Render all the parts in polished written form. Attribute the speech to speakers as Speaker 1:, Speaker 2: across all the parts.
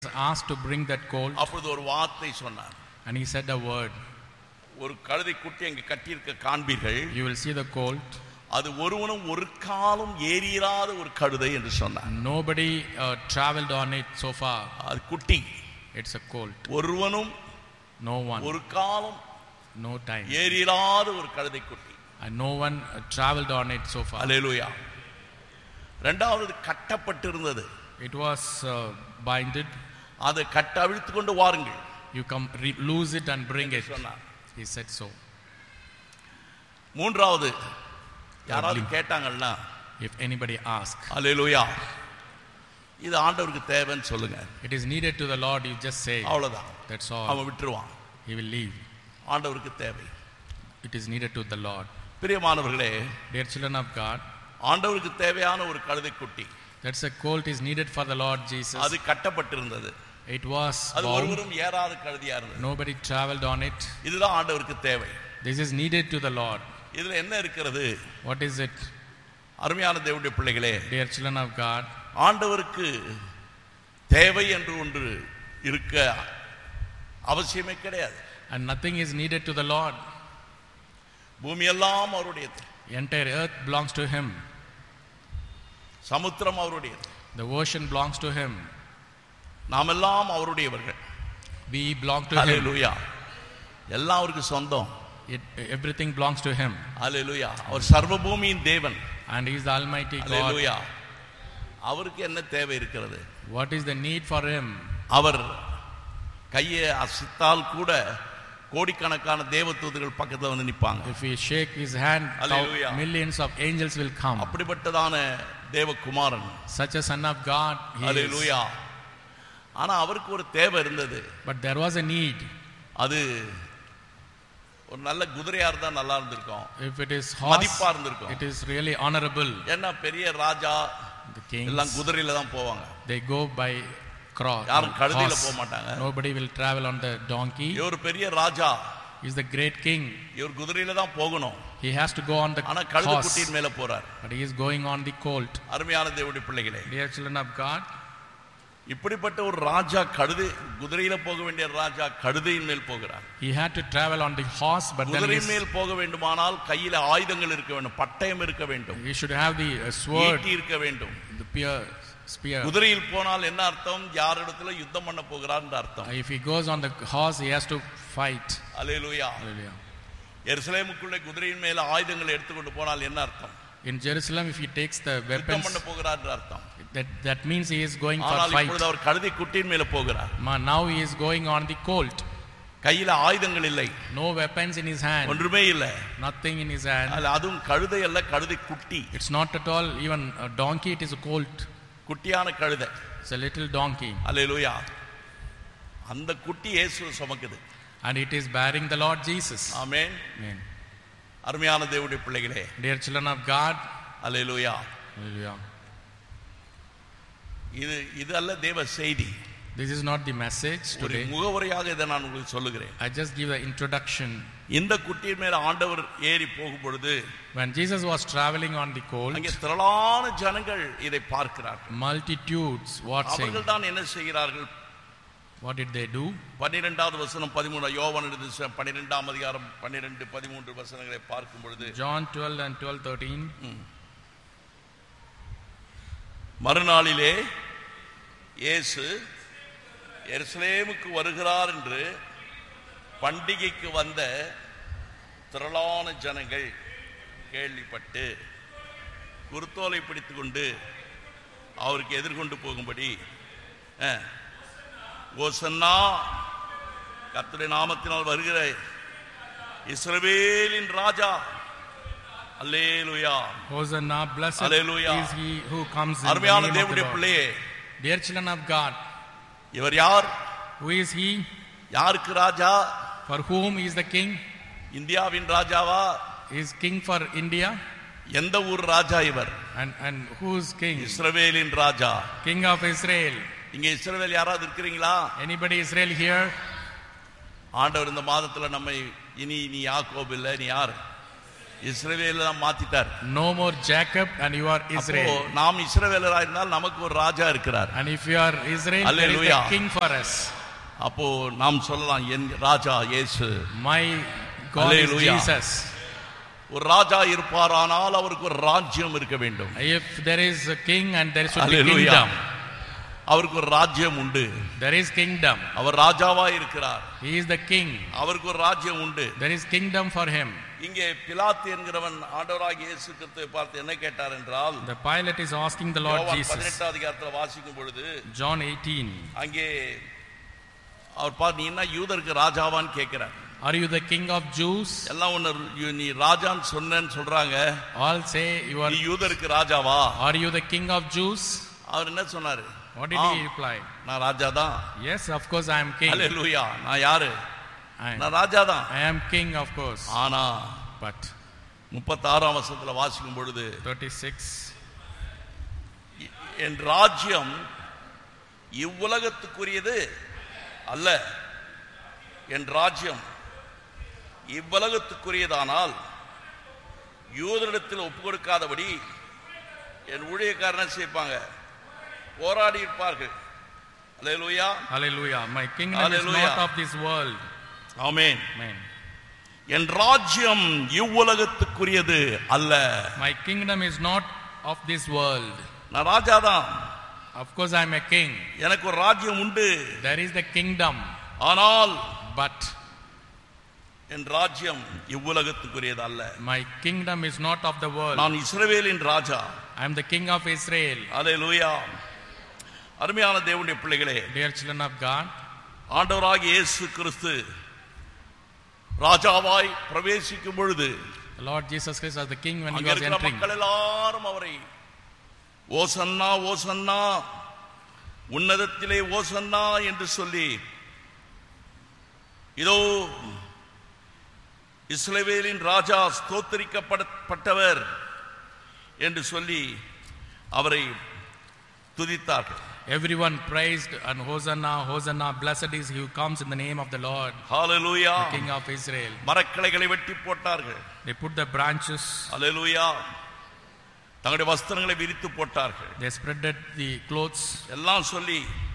Speaker 1: asked to bring that colt,
Speaker 2: அப்பொழுது ஒரு வார்த்தை சொன்னார்.
Speaker 1: and he said a word.
Speaker 2: ஒரு கழுதை குட்டி அங்கே கட்டியிருக்க காண்பீர்கள்.
Speaker 1: You will see the colt.
Speaker 2: அது ஒருவனும் ஒரு காலும் ஏறிராத ஒரு கழுதை என்று சொன்னார்.
Speaker 1: Nobody traveled on it so far.
Speaker 2: அது குட்டி.
Speaker 1: It's a colt.
Speaker 2: ஒருவனும்
Speaker 1: No one.
Speaker 2: ஒரு காலும்
Speaker 1: No time.
Speaker 2: ஏறிராத ஒரு கழுதை குட்டி.
Speaker 1: And no one traveled on it so far.
Speaker 2: அல்லேலூயா. இரண்டாவது கட்டப்பட்டிருந்தது.
Speaker 1: It was binded.
Speaker 2: அதை கட்ட அவிழ்த்து கொண்டு வாருங்கள்.
Speaker 1: You come loose it and bring it.
Speaker 2: சொன்னார்.
Speaker 1: He said so.
Speaker 2: மூன்றாவது யாராவது கேட்டாங்கன்னா,
Speaker 1: if anybody asks,
Speaker 2: அல்லேலூயா, இது ஆண்டவருக்கு தேவைன்னு சொல்லுங்க.
Speaker 1: it is needed to the Lord, you just say.
Speaker 2: அவ்வளவுதான்.
Speaker 1: That's all.
Speaker 2: அவன் விட்டுருவான்.
Speaker 1: He will leave.
Speaker 2: ஆண்டவருக்கு தேவை.
Speaker 1: It is needed to the Lord.
Speaker 2: பிரியமானவர்களே,
Speaker 1: Dear children of God,
Speaker 2: ஆண்டவருக்கு தேவையான ஒரு கழுதை குட்டி.
Speaker 1: that's a colt is needed for the Lord Jesus.
Speaker 2: அது கட்டப்பட்டிருந்தது.
Speaker 1: It was
Speaker 2: அது
Speaker 1: bound.
Speaker 2: ஒருவரும் ஏறாத கழுதையா இருந்தது.
Speaker 1: Nobody traveled on it.
Speaker 2: இதுதான் ஆண்டவருக்கு தேவை.
Speaker 1: This is needed to the Lord.
Speaker 2: இதுல என்ன இருக்கிறது?
Speaker 1: What is it?
Speaker 2: அருமையான தேவனுடைய பிள்ளைகளே,
Speaker 1: Dear children of God,
Speaker 2: ஆண்டவருக்கு தேவை என்று ஒன்று இருக்க அவசியமே கிடையாது.
Speaker 1: and nothing is needed to the Lord.
Speaker 2: பூமி எல்லாம் அவருடையது.
Speaker 1: Entire earth belongs to him.
Speaker 2: சமுத்திரம் அவருடையது.
Speaker 1: The ocean belongs to him.
Speaker 2: நாம் எல்லாம் அவருடையவர்கள்.
Speaker 1: We belong to him.
Speaker 2: அல்லேலூயா. எல்லாம் அவருக்கு சொந்தம்.
Speaker 1: Everything belongs to him.
Speaker 2: அல்லேலூயா. அவர் சர்வ பூமியின் தேவன்.
Speaker 1: And he is the almighty God.
Speaker 2: அல்லேலூயா. அவருக்கு என்ன தேவை இருக்கிறது?
Speaker 1: What is the need for him?
Speaker 2: அவர் கையை அசைத்தால் கூட கோடிக்கணக்கான தேவதூதர்கள் பக்கத்துல வந்து நிப்பாங்க.
Speaker 1: If we shake his hand,
Speaker 2: Hallelujah.
Speaker 1: millions of angels will come.
Speaker 2: அப்படிப்பட்டதான தேவகுமாரன்.
Speaker 1: Such a son of God he is.
Speaker 2: அல்லேலூயா. ஆனா அவருக்கு ஒரு தேவை இருந்தது.
Speaker 1: But there was a need.
Speaker 2: அது ஒரு நல்ல குதிரையா இருந்தா நல்லா இருந்திருக்கும்.
Speaker 1: If it is horse,
Speaker 2: மதிப்பா இருந்திருக்கும்.
Speaker 1: it is really honorable.
Speaker 2: ஏன்னா பெரிய ராஜா
Speaker 1: The kings,
Speaker 2: எல்லாம் குதிரையில தான் போவாங்க.
Speaker 1: they go by cross.
Speaker 2: யாரும் கழுதையில
Speaker 1: horse.
Speaker 2: போக மாட்டாங்க.
Speaker 1: Nobody will travel on the donkey.
Speaker 2: இவர் பெரிய ராஜா.
Speaker 1: He is the great king.
Speaker 2: இவர் குதிரையில தான் போகணும்.
Speaker 1: He has to go on the
Speaker 2: ஆனா கழுதை
Speaker 1: horse.
Speaker 2: குட்டியின் மேல போறார்.
Speaker 1: But he is going on the colt.
Speaker 2: அருமையான தேவனுடைய பிள்ளைகளே,
Speaker 1: Dear children of God,
Speaker 2: இப்படிப்பட்ட ஒரு ராஜா கழுதை குதிரையில போக வேண்டிய ராஜா கழுதையின் மேல் போகிறார்.
Speaker 1: he had to travel on the horse, but then
Speaker 2: குதிரையின் மேல் போக வேண்டுமானால் கையில ஆயுதங்கள் இருக்க வேண்டும், பட்டயம் இருக்க வேண்டும்,
Speaker 1: he should have the sword,
Speaker 2: ஈட்டி இருக்க வேண்டும்.
Speaker 1: the spear.
Speaker 2: குதிரையில் போனால் என்ன அர்த்தம்? யாரிடத்துல யுத்தம் பண்ண போகிறார் என்ற அர்த்தம்.
Speaker 1: If he goes on the horse, he has to fight.
Speaker 2: Hallelujah.
Speaker 1: Hallelujah.
Speaker 2: எருசலேமுக்குள்ளே குதிரையின் மேல ஆயுதங்களை எடுத்துக்கொண்டு போனால் என்ன அர்த்தம்?
Speaker 1: In Jerusalem, if he takes the
Speaker 2: யுத்தம்
Speaker 1: weapons,
Speaker 2: பண்ண போகிறார் என்ற அர்த்தம்.
Speaker 1: that means he is going for
Speaker 2: ஆனால்
Speaker 1: fight.
Speaker 2: இப்பொழுது அவர் கழுதை குட்டியின் மேல போகிறார்.
Speaker 1: Now he is going on the colt.
Speaker 2: கையில ஆயுதங்கள் இல்லை,
Speaker 1: No weapons in his hand.
Speaker 2: ஒன்றுமே இல்லை.
Speaker 1: Nothing in his hand.
Speaker 2: அதுவும் கழுதை அல்ல, கழுதை குட்டி.
Speaker 1: It's not at all even a donkey, it is a colt.
Speaker 2: குட்டியான கழுதை.
Speaker 1: It's a little donkey.
Speaker 2: அல்லேலூயா. அந்த குட்டி இயேசுவை சுமக்குது.
Speaker 1: And it is bearing the Lord Jesus.
Speaker 2: Amen.
Speaker 1: Amen.
Speaker 2: அருமையான தேவனுடைய பிள்ளைகளே,
Speaker 1: Dear children of God,
Speaker 2: hallelujah.
Speaker 1: hallelujah.
Speaker 2: இது அல்ல தேவ செய்தி.
Speaker 1: This is not the message
Speaker 2: ஒரு
Speaker 1: today.
Speaker 2: முகவரியாக இதை நான் உங்களுக்கு சொல்லுகிறேன்.
Speaker 1: I just give the introduction.
Speaker 2: இந்த குட்டியின் மேல ஆண்டவர் ஏறி போகும் பொழுது
Speaker 1: When Jesus was traveling on the colt,
Speaker 2: அங்கே திரளான ஜனங்கள் இதை பார்க்கிறார்கள்.
Speaker 1: multitudes what saying?
Speaker 2: அவர்கள் தான் என்ன செய்கிறார்கள்?
Speaker 1: What did they do?
Speaker 2: 12வது வசனம் 13 யோவான் எழுதின 12ஆம் அதிகாரம் 12 13 வசனங்களை பார்க்கும் பொழுது
Speaker 1: John 12 and 12 13.
Speaker 2: மறுநாளிலே இயேசு எருசலேமுக்கு வருகிறார் என்று பண்டிகைக்கு வந்த திரளான ஜனங்கள் கேள்விப்பட்டு குருத்தோலை பிடித்து கொண்டு அவருக்கு எதிர்கொண்டு போகும்படி ஓசன்னா கர்த்தருடைய நாமத்தினால் வருகிற இஸ்ரவேலின் ராஜா, அல்லேலூயா,
Speaker 1: Hosanna, blessed
Speaker 2: Hallelujah.
Speaker 1: is he who comes in the
Speaker 2: அருமையான
Speaker 1: name of the
Speaker 2: தேவனுடைய
Speaker 1: Lord.
Speaker 2: பிள்ளையே,
Speaker 1: Dear children of God,
Speaker 2: இவர் யார்?
Speaker 1: who is he?
Speaker 2: யாருக்கு ராஜா?
Speaker 1: For whom is the king?
Speaker 2: இந்தியாவின் ராஜாவா?
Speaker 1: Is king for India?
Speaker 2: எந்த ஊர் ராஜா இவர்?
Speaker 1: And who's king?
Speaker 2: இஸ்ரவேலின் ராஜா.
Speaker 1: King of Israel.
Speaker 2: இங்க இஸ்ரவேல் யாராவது இருக்கிறீங்களா?
Speaker 1: Anybody Israel here?
Speaker 2: ஆண்டவர் இந்த மாதத்துல நம்மை இனி நீ யாக்கோபு இல்ல, நீ யார்? இஸ்ரவேல மாத்திட்டார்.
Speaker 1: No more Jacob and you are Israel.
Speaker 2: அப்போ நாம் இஸ்ரவேலராய் இருந்தால் நமக்கு ஒரு ராஜா இருக்கிறார்.
Speaker 1: And if you are Israel, there is a king for us.
Speaker 2: அப்போ நாம் சொல்லலாம் என் ராஜா இயேசு.
Speaker 1: My God is Jesus.
Speaker 2: ஒரு ராஜா இருப்பாரானால் அவருக்கு ஒரு ராஜ்யம் இருக்க வேண்டும்.
Speaker 1: If there is a king and there should be kingdom.
Speaker 2: அவருக்கு ஒரு ராஜ்யம் உண்டு.
Speaker 1: There is kingdom.
Speaker 2: அவர் ராஜாவா இருக்கிறார்.
Speaker 1: He is the king.
Speaker 2: அவருக்கு ஒரு ராஜ்யம் உண்டு.
Speaker 1: There is kingdom for him.
Speaker 2: இங்கே பிலாத்து என்கிறவன் ஆண்டவராகிய இயேசு கிறிஸ்துவை பார்த்து என்ன கேட்டார் என்றால்,
Speaker 1: the Pilate is asking the Lord Jesus.
Speaker 2: 18 அதிகாரத்தில் வாசிக்கும் பொழுது
Speaker 1: John 18,
Speaker 2: அங்கே அவர் பார்த்து நீ என்ன யூதருக்கு ராஜாவான்னு கேட்கிறார்.
Speaker 1: Are you the king of Jews?
Speaker 2: எல்லாம் ஒன்னு நீ ராஜான்னு சொன்னேன்னு சொல்றாங்க.
Speaker 1: All say you are.
Speaker 2: நீ யூதருக்கு ராஜாவா?
Speaker 1: Are you the king of Jews?
Speaker 2: அவர் என்ன சொன்னாரு?
Speaker 1: What did he reply?
Speaker 2: நான் ராஜா தான்.
Speaker 1: Yes, of course I am king.
Speaker 2: Hallelujah. நான் யாரு? நான் ராஜா தான்.
Speaker 1: I am king of course.
Speaker 2: ஆனா
Speaker 1: but
Speaker 2: 36ஆம் வசனத்துல வாசிக்கும் பொழுது
Speaker 1: 36,
Speaker 2: என் ராஜ்யம் இவ்வுலகத்துக்குரியது அல்ல. என் ராஜ்யம் இவ்வுலகத்துக்குரியதானால் யூதரிடத்தில் ஒப்பு கொடுக்காதபடி என் ஊழியக்காரனை செய்ப்பாங்க, போராடி இருப்பார்கள். அல்லேலூயா,
Speaker 1: hallelujah. My kingdom is not of this world.
Speaker 2: Amen.
Speaker 1: Amen.
Speaker 2: என் ராஜ்யம் இவ்வுலகத்துக்குரியது அல்ல.
Speaker 1: My kingdom is not of this world.
Speaker 2: நான் ராஜா தான்.
Speaker 1: Of course I am a king.
Speaker 2: எனக்கு ஒரு ராஜ்யம் உண்டு.
Speaker 1: There is the kingdom.
Speaker 2: ஆனால்
Speaker 1: but
Speaker 2: என் ராஜ்யம் இவ்வுலகத்துக்குரியது அல்ல.
Speaker 1: My kingdom is not of the world.
Speaker 2: நான் இஸ்ரவேலின் ராஜா.
Speaker 1: I am the king of Israel.
Speaker 2: அல்லேலூயா. அருமையான தேவனுடைய பிள்ளைகளே,
Speaker 1: dear children of God,
Speaker 2: ஆண்டவராகிய இயேசு கிறிஸ்து ராஜாவாய் பிரவேசிக்கும் பொழுது
Speaker 1: the Lord Jesus Christ as the king when he was
Speaker 2: அங்கிருக்கிற
Speaker 1: entering,
Speaker 2: மக்கள் எல்லாரும் அவரை ஓசன்னா ஓசன்னா உன்னதத்திலே ஓசன்னா என்று சொல்லி, இதோ இஸ்ரவேலின் ராஜா ஸ்தோத்திரிக்கப்பட்டவர் என்று சொல்லி அவரை துதித்தார்கள்.
Speaker 1: everyone praised and Hosanna, Hosanna, blessed is he who comes in the name of the Lord.
Speaker 2: Hallelujah.
Speaker 1: The king of Israel.
Speaker 2: மரக்கிளைகளை வெட்டி போட்டார்கள்.
Speaker 1: They put the branches.
Speaker 2: Hallelujah. தங்களுடைய வஸ்திரங்களை விரித்து போட்டார்கள்.
Speaker 1: They spreaded the clothes.
Speaker 2: எல்லாம் சொல்லி,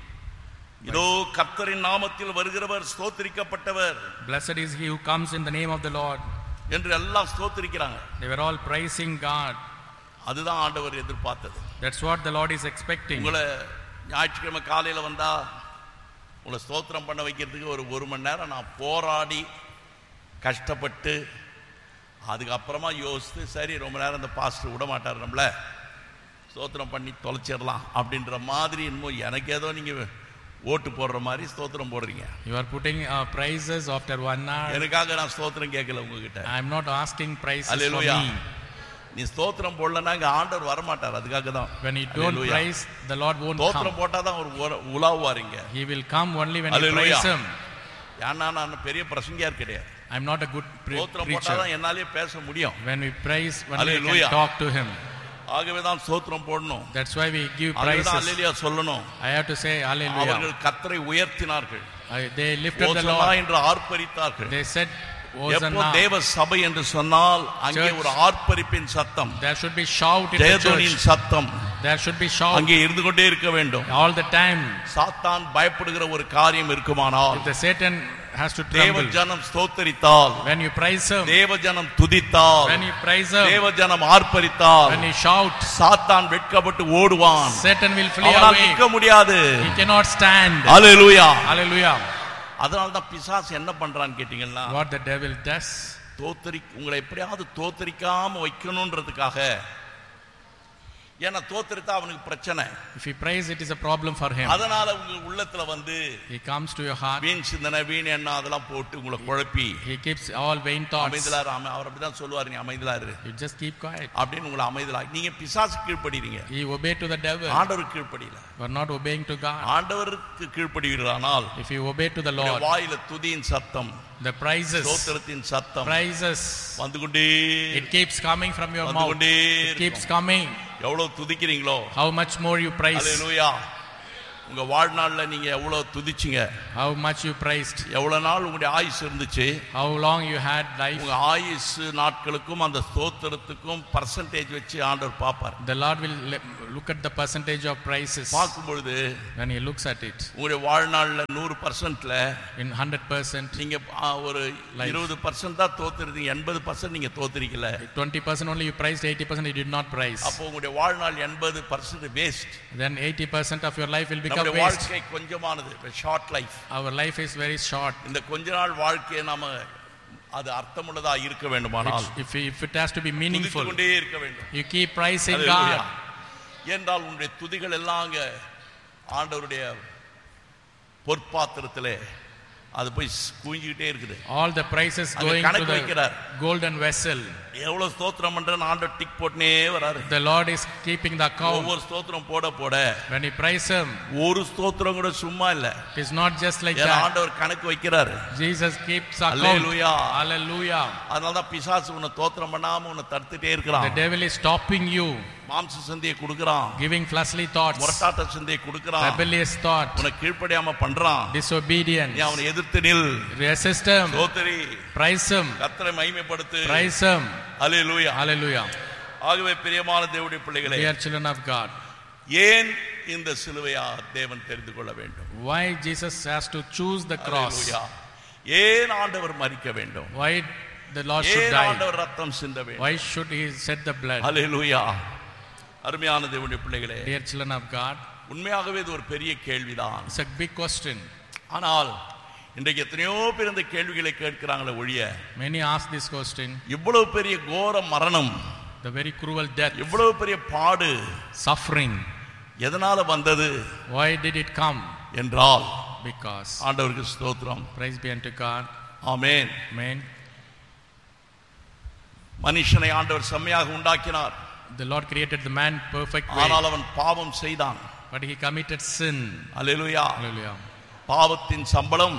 Speaker 2: இதோ கர்த்தரின் நாமத்தில் வருகிறவர் ஸ்தோத்திரிக்கப்பட்டவர்,
Speaker 1: blessed is he who comes in the name of the Lord,
Speaker 2: என்று எல்லாம் ஸ்தோத்திரிக்கிறாங்க.
Speaker 1: they were all praising God.
Speaker 2: அதுதான் ஆண்டவர் எதிர்பார்த்தது.
Speaker 1: That's what the Lord is expecting.
Speaker 2: உங்களை ஞாயிற்றுக்கிழமை காலையில வந்தா உங்களை ஸ்தோத்திரம் பண்ண வைக்கிறதுக்கு ஒரு மணி நேரம் நான் போராடி கஷ்டப்பட்டு அதுக்கப்புறமா யோசித்து, சரி ரொம்ப நேரம் இந்த பாஸ்டர் விட மாட்டார் நம்மள ஸ்தோத்திரம் பண்ணி தொலைச்சிடலாம் அப்படின்ற மாதிரி, இன்னும் எனக்கு ஏதோ நீங்க ஓட்டு போடுற மாதிரி ஸ்தோத்திரம் போடுறீங்க.
Speaker 1: You are putting praises after 1 hour.
Speaker 2: எனக்காக நான் ஸ்தோத்திரம் கேட்கல உங்ககிட்ட.
Speaker 1: I am not asking praises
Speaker 2: Hallelujah.
Speaker 1: for me.
Speaker 2: நீ ஸ்தோத்திரம் போடலன்னா இங்க ஆண்டவர் வர மாட்டார். அதுக்காக தான்.
Speaker 1: When you don't praise, the Lord won't come.
Speaker 2: ஸ்தோத்திரம் போட்டா தான் ஒரு உலாவுவாருங்க.
Speaker 1: He will come only when you praise him.
Speaker 2: ஏன்னா நான் பெரிய பிரசங்கியார் கிடையாது.
Speaker 1: I am not a good
Speaker 2: ஸ்தோத்திரம் போட்டா
Speaker 1: preacher.
Speaker 2: தான் என்னாலே பேச முடியும்.
Speaker 1: When we praise, only we
Speaker 2: Hallelujah.
Speaker 1: can talk to him.
Speaker 2: ஆகவே தான் ஸ்தோத்திரம் போடணும்.
Speaker 1: That's why we give
Speaker 2: அதுதான்
Speaker 1: praises.
Speaker 2: அல்லேலூயா சொல்லணும்.
Speaker 1: I have to say hallelujah.
Speaker 2: அவர்கள் கர்த்தரை உயர்த்தினார்கள்.
Speaker 1: They lifted the
Speaker 2: ஓசன்னா
Speaker 1: Lord.
Speaker 2: என்று ஆர்ப்பரித்தார்கள்.
Speaker 1: They said
Speaker 2: எப்போ
Speaker 1: Hosanna.
Speaker 2: தேவ சபை என்று சொன்னால் அங்கே
Speaker 1: Church.
Speaker 2: ஒரு ஆர்ப்பரிப்பின் சத்தம்,
Speaker 1: There should be shout in the
Speaker 2: தேவனின்
Speaker 1: church.
Speaker 2: சத்தம்
Speaker 1: There should be shout
Speaker 2: அங்கே இருந்து கொண்டே இருக்க வேண்டும்.
Speaker 1: all the time.
Speaker 2: சாத்தான் பயப்படுகிற ஒரு காரியம் இருக்குமானால்,
Speaker 1: If the Satan has to
Speaker 2: தேவ
Speaker 1: tremble,
Speaker 2: ஜனம் ஸ்தோத்தரித்தால்,
Speaker 1: when you praise him,
Speaker 2: தேவ ஜனம் துதித்தால்,
Speaker 1: when you praise him,
Speaker 2: தேவ ஜனம் ஆர்ப்பரித்தால்,
Speaker 1: when you shout,
Speaker 2: சாத்தான் வெட்கப்பட்டு ஓடுவான்.
Speaker 1: Satan will flee
Speaker 2: அவனால்
Speaker 1: away.
Speaker 2: நிற்க முடியாது.
Speaker 1: He cannot stand.
Speaker 2: Hallelujah.
Speaker 1: Hallelujah.
Speaker 2: அதனால தான் பிசாசு என்ன பண்றான்னு கேட்டீங்கன்னா,
Speaker 1: What the devil does,
Speaker 2: உங்களை எப்படியாவது தோத்தரிக்காம வைக்கணும்ன்றதுக்காக. ஏன்னா தோத்தரித்தா அவனுக்கு பிரச்சனை.
Speaker 1: if he prays, it is a problem for him.
Speaker 2: அதனால உங்க உள்ளத்துல வந்து
Speaker 1: He comes to your heart.
Speaker 2: வீண் சிந்தனை, வீண் எண்ணம் அதெல்லாம் போட்டு உங்களை குழப்பி,
Speaker 1: He keeps all vain thoughts.
Speaker 2: அமைதலா அவர் அப்படிதான் சொல்லுவாரு, நீ அமைதலா இரு
Speaker 1: You just keep quiet.
Speaker 2: அப்படின்னு உங்களை அமைதலா. நீங்க பிசாசு கீழ்ப்படுறீங்க,
Speaker 1: You obey to the devil.
Speaker 2: ஆண்டவருக்கு கீழ்ப்படியல.
Speaker 1: You are not obeying to God.
Speaker 2: ஆண்டவருக்கு கீழ்ப்படுவீர்களானால்
Speaker 1: If you obey to the Lord,
Speaker 2: வாயில துதியின் சத்தம்,
Speaker 1: the praises,
Speaker 2: ஸ்தோத்திரத்தின் சத்தம்
Speaker 1: praises,
Speaker 2: வந்து கொண்டே,
Speaker 1: it keeps coming from your
Speaker 2: வந்து
Speaker 1: mouth.
Speaker 2: கொண்டே
Speaker 1: It keeps coming.
Speaker 2: எவ்வளவு துதிக்கிறீங்களோ,
Speaker 1: How much more you praise.
Speaker 2: அல்லேலூயா. உங்க வாழ்நாள்ல நீங்க எவ்வளவு துதிச்சீங்க,
Speaker 1: how much you praised,
Speaker 2: எவ்வளவு நாள் உங்களுடைய ஆயுசு இருந்துச்சு,
Speaker 1: how long you had life.
Speaker 2: உங்க ஆயுசு நாட்களுக்கும் அந்த ஸ்தோத்திரத்துக்கும் பர்சன்டேஜ் வச்சு ஆண்டவர் பாப்பார்.
Speaker 1: The Lord will look at the percentage of praises.
Speaker 2: பார்க்கும் பொழுது
Speaker 1: when he looks at it,
Speaker 2: உங்களுடைய வாழ்நாள்ல 100%ல
Speaker 1: in 100%,
Speaker 2: நீங்க ஒரு 20% தான் தோத்துறீங்க, 80% நீங்க தோத்துறீங்கல.
Speaker 1: 20% only you praised, 80% you did not praise.
Speaker 2: அப்போ உங்களுடைய வாழ்நாள் 80% waste.
Speaker 1: Then 80% of your life will become
Speaker 2: நம்முடைய
Speaker 1: waste.
Speaker 2: வாழ்க்கை கொஞ்சமானது, short life.
Speaker 1: Our life is very short.
Speaker 2: இந்த கொஞ்ச நாள் வாழ்க்கையை நாம அது அர்த்தமுள்ளதா இருக்க வேண்டுமானால்,
Speaker 1: if it has to be meaningful,
Speaker 2: கொண்டே இருக்க வேண்டும்.
Speaker 1: you keep praising God.
Speaker 2: என்றால் உன்னுடைய துதிகள் எல்லாம் ஆண்டவருடைய பொற்பாத்திரத்திலே அது போய் குவிஞ்சிட்டே இருக்குது.
Speaker 1: All the praises going to the golden vessel.
Speaker 2: எவ்வளவு ஸ்தோத்திரம் பண்றேன்னு ஆண்டவர் டிக் போட்டுனே வராரு.
Speaker 1: The Lord is keeping the account.
Speaker 2: ஒவ்வொரு ஸ்தோத்திரம் போட போட
Speaker 1: when you praise him,
Speaker 2: ஒரு ஸ்தோத்திரம் கூட சும்மா இல்ல.
Speaker 1: it is not just like that.
Speaker 2: ஆண்டவர் கணக்கு வைக்கிறாரு.
Speaker 1: Jesus keeps account.
Speaker 2: Hallelujah.
Speaker 1: Hallelujah.
Speaker 2: அதனால தான் பிசாசு உன்னை ஸ்தோத்திரம் பண்ணாம உன்னை தடுத்துட்டே இருக்கிறான்.
Speaker 1: The devil is stopping you,
Speaker 2: மாம்ச சிந்தையை கொடுக்கறான்,
Speaker 1: giving fleshly thoughts,
Speaker 2: முரட்டாட்ட சிந்தையை கொடுக்கறான்,
Speaker 1: rebellious thought,
Speaker 2: உன்னை கீழ்ப்படியாம பண்றான்,
Speaker 1: disobedience.
Speaker 2: நீ அவனை எதிர்த்து நில்,
Speaker 1: resist him,
Speaker 2: ஸ்தோத்திரி,
Speaker 1: praise him,
Speaker 2: கர்த்தரை மகிமைப்படுத்து,
Speaker 1: praise him.
Speaker 2: ஹalleluya,
Speaker 1: hallelujah.
Speaker 2: ஆகவே பிரியமான தேவனுடைய பிள்ளைகளே,
Speaker 1: dear children of God,
Speaker 2: ஏன் இந்த சிலுவையை தேவன் தெரிந்து கொள்ள வேண்டும்?
Speaker 1: why Jesus has to choose the cross?
Speaker 2: ஹalleluya. ஏன் ஆண்டவர் மரிக்க வேண்டும்?
Speaker 1: why the Lord should
Speaker 2: ஏன்
Speaker 1: die?
Speaker 2: ஆண்டவர் ரத்தம் சிந்த வேண்டும்?
Speaker 1: why should he shed the blood?
Speaker 2: ஹalleluya. அருமையான தேவனுடைய பிள்ளைகளே,
Speaker 1: dear children of God,
Speaker 2: உண்மையாகவே இது ஒரு பெரிய கேள்விதான்.
Speaker 1: it's a big question.
Speaker 2: ஆனால் இன்றைக்கு எத்தனையோ பேர் இந்த கேள்விகளை கேட்கிறாங்களே ஒழிய,
Speaker 1: many ask this question,
Speaker 2: இவ்வளவு பெரிய கோர மரணம்,
Speaker 1: the very cruel death,
Speaker 2: இவ்வளவு பெரிய பாடு,
Speaker 1: suffering,
Speaker 2: எதனால வந்தது,
Speaker 1: why did it come
Speaker 2: என்றால்,
Speaker 1: because,
Speaker 2: ஆண்டவருக்கு ஸ்தோத்திரம்,
Speaker 1: praise be unto God,
Speaker 2: amen.
Speaker 1: amen.
Speaker 2: மனுஷனை ஆண்டவர் செம்மையாக உண்டாக்கினார்,
Speaker 1: the Lord created the man perfect way,
Speaker 2: ஆனால் அவன் பாவம் செய்தான்,
Speaker 1: but he committed sin.
Speaker 2: Hallelujah.
Speaker 1: hallelujah.
Speaker 2: பாவத்தின் சம்பளம்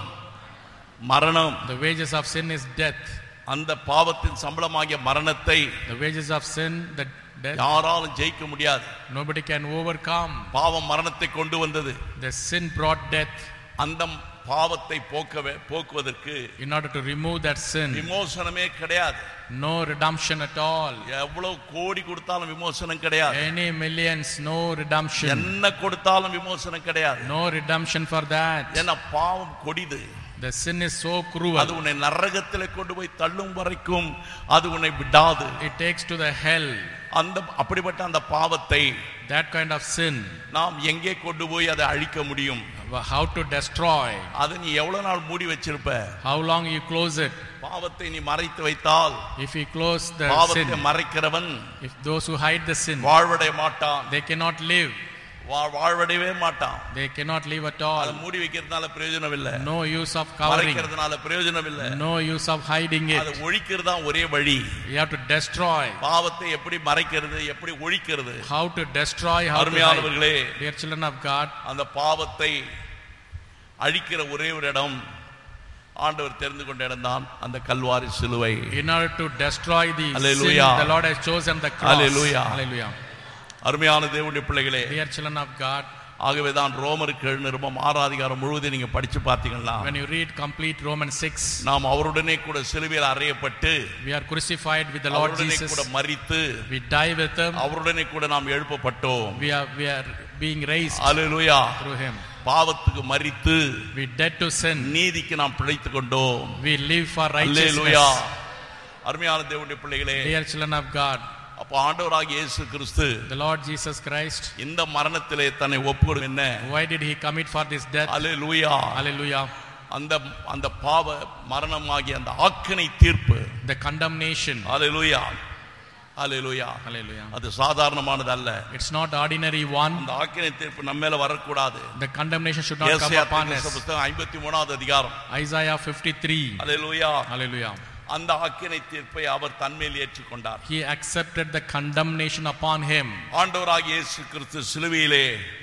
Speaker 2: மரணம்.
Speaker 1: the wages of sin is death.
Speaker 2: அந்த பாவத்தின் சம்பளமாகிய மரணத்தை
Speaker 1: the wages of sin, the death,
Speaker 2: யாராலும் ஜெயிக்க முடியாது.
Speaker 1: nobody can overcome.
Speaker 2: பாவம் மரணத்தை கொண்டு வந்தது.
Speaker 1: the sin brought death.
Speaker 2: அந்த பாவத்தை போக்குவதற்கு,
Speaker 1: in order to remove that sin,
Speaker 2: விமோசனமே கிடையாது.
Speaker 1: no redemption at all.
Speaker 2: எவ்வளவு கோடி கொடுத்தாலும் விமோசனம் கிடையாது.
Speaker 1: any millions, no redemption.
Speaker 2: என்ன கொடுத்தாலும் விமோசனம் கிடையாது.
Speaker 1: no redemption for that.
Speaker 2: ஏன்னா பாவம் கொடிது.
Speaker 1: the sin is so cruel.
Speaker 2: அது உன்னை நரகத்திலே கொண்டு போய் தள்ளும் வரைக்கும் அது உன்னை விடாது.
Speaker 1: it takes to the hell.
Speaker 2: அப்படிப்பட்ட அந்த பாவத்தை,
Speaker 1: that kind of sin,
Speaker 2: நாம் எங்கே கொண்டு போய் அதை அழிக்க முடியும்?
Speaker 1: how to destroy?
Speaker 2: அதை நீ எவ்வளவு நாள் மூடி வச்சிருப்ப?
Speaker 1: how long you close it?
Speaker 2: பாவத்தை நீ மறைத்து வைத்தால்,
Speaker 1: if you close the
Speaker 2: பாவத்தை
Speaker 1: sin,
Speaker 2: மறைக்கிறவன்
Speaker 1: if those who hide the sin,
Speaker 2: வாழ்வடைய மாட்டான்.
Speaker 1: they cannot live.
Speaker 2: வாழ்வடையவே மாட்டான்.
Speaker 1: they cannot live at all.
Speaker 2: அதை மூடி வைக்கிறதுனால பிரயோஜனம் இல்லை.
Speaker 1: no use of covering.
Speaker 2: மறைக்கிறதுனால பிரயோஜனம் இல்லை.
Speaker 1: no use of hiding it.
Speaker 2: அதை ஒழிக்கிறது தான் ஒரே வழி.
Speaker 1: you have to destroy.
Speaker 2: பாவத்தை எப்படி மறைக்கிறது, எப்படி ஒழிக்கிறது?
Speaker 1: how to destroy, how to hide.
Speaker 2: அருமையானவர்களே,
Speaker 1: dear children of God,
Speaker 2: அந்த பாவத்தை அழிக்கிற ஒரே ஒரு இடம் ஆண்டவர் தெரிந்து கொண்ட இடம்தான் அந்த கல்வாரி சிலுவை.
Speaker 1: in order to destroy the
Speaker 2: Hallelujah.
Speaker 1: sin, the Lord has chosen the cross.
Speaker 2: Hallelujah.
Speaker 1: hallelujah.
Speaker 2: அருமையான தேவனுடைய பிள்ளைகளே,
Speaker 1: dear children of God,
Speaker 2: ஆகவே தான் ரோமருக்கு எழுதின நிருபம் 6 அதிகாரம் முழுவதும் நீங்க படிச்சு பார்த்தீங்கன்னா,
Speaker 1: when you read complete Romans 6,
Speaker 2: நாம் அவருடனே கூட சிலுவையில் அறையப்பட்டு,
Speaker 1: we are crucified with the Lord
Speaker 2: அவருடனே
Speaker 1: Jesus,
Speaker 2: கூட மரித்து,
Speaker 1: we die with him,
Speaker 2: அவருடனே கூட நாம் எழுப்பப்பட்டோம்.
Speaker 1: we are being raised
Speaker 2: hallelujah.
Speaker 1: through him.
Speaker 2: பாவத்துக்கு மரித்து,
Speaker 1: we dead to sin,
Speaker 2: நீதிக்கு நாம் பிழைத்துக் கொண்டோம்.
Speaker 1: we live for righteousness.
Speaker 2: ஹalleluya. அருமையான தேவனுடைய பிள்ளைகளே,
Speaker 1: dear children of God,
Speaker 2: அப்ப ஆண்டவராகிய இயேசு கிறிஸ்து
Speaker 1: the Lord Jesus Christ,
Speaker 2: இந்த மரணத்திலே தன்னை ஒப்புக்கொடு என்ன?
Speaker 1: why did he commit for this death?
Speaker 2: Hallelujah.
Speaker 1: hallelujah.
Speaker 2: அந்த பாவ மரணமாகிய அந்த ஆக்கினை தீர்ப்பு,
Speaker 1: the condemnation,
Speaker 2: hallelujah, hallelujah,
Speaker 1: hallelujah,
Speaker 2: அது சாதாரணமானது அல்ல.
Speaker 1: it's not ordinary one.
Speaker 2: அந்த ஆக்கினை தீர்ப்பு நம்ம மேல வரக்கூடாது.
Speaker 1: the condemnation should not come upon us.
Speaker 2: புத்தகம் 53வது அதிகாரம்,
Speaker 1: Isaiah 53,
Speaker 2: ஹalleluya,
Speaker 1: hallelujah.
Speaker 2: அந்த ஆக்கினை தீர்ப்பை அவர் தன்மேல் ஏற்றுக்கொண்டார்.
Speaker 1: he accepted the condemnation upon him.
Speaker 2: ஆண்டவராகிய இயேசு கிறிஸ்து சிலுவையிலே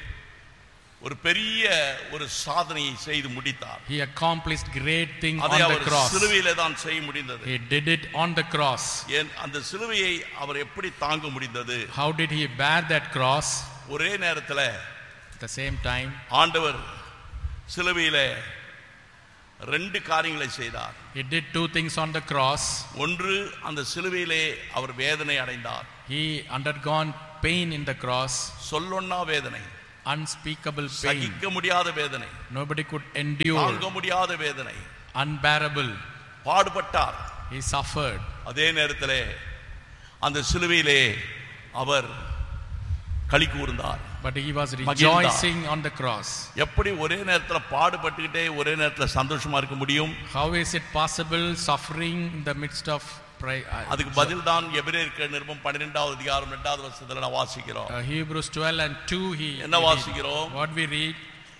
Speaker 2: ஒரு பெரிய ஒரு சாதனையை செய்து முடித்தார்.
Speaker 1: he accomplished great thing on
Speaker 2: அதை
Speaker 1: the
Speaker 2: அவர்
Speaker 1: cross.
Speaker 2: சிலுவையிலே தான் செய்ய முடிந்தது.
Speaker 1: he did it on the cross.
Speaker 2: அந்த சிலுவையை அவர் எப்படி தாங்க முடிந்தது?
Speaker 1: how did he bear that cross?
Speaker 2: ஒரே நேரத்துல
Speaker 1: the same time,
Speaker 2: ஆண்டவர் சிலுவையிலே ரெண்டு காரியங்களை செய்தார்.
Speaker 1: he did two things on the cross.
Speaker 2: ஒன்று, அந்த சிலுவையிலே அவர் வேதனை அடைந்தார்.
Speaker 1: He undergone pain in the cross,
Speaker 2: சொல்லொன்னா வேதனை,
Speaker 1: unspeakable pain.
Speaker 2: சகிக்க முடியாத வேதனை,
Speaker 1: Nobody could endure,
Speaker 2: தாங்க முடியாத வேதனை,
Speaker 1: unbearable.
Speaker 2: பாடுபட்டார்.
Speaker 1: He suffered.
Speaker 2: அதே நேரத்திலே அந்த சிலுவையிலே அவர் களி கூர்ந்தார்.
Speaker 1: But he was rejoicing on the cross.
Speaker 2: எப்படி ஒரே நேரத்துல பாடுபட்டுக்கிட்டே ஒரே நேரத்துல சந்தோஷமா இருக்க முடியும்?
Speaker 1: How is it possible suffering in the midst of
Speaker 2: அதுக்கு பதில் தான் எபிரேயர் நிருபம் 12வது அதிகாரம் 2வது வசனத்துல நான் வாசிக்கிறோம்.
Speaker 1: Hebrews 12 and 2
Speaker 2: என்ன வாசிக்கிறோம்?
Speaker 1: What we read?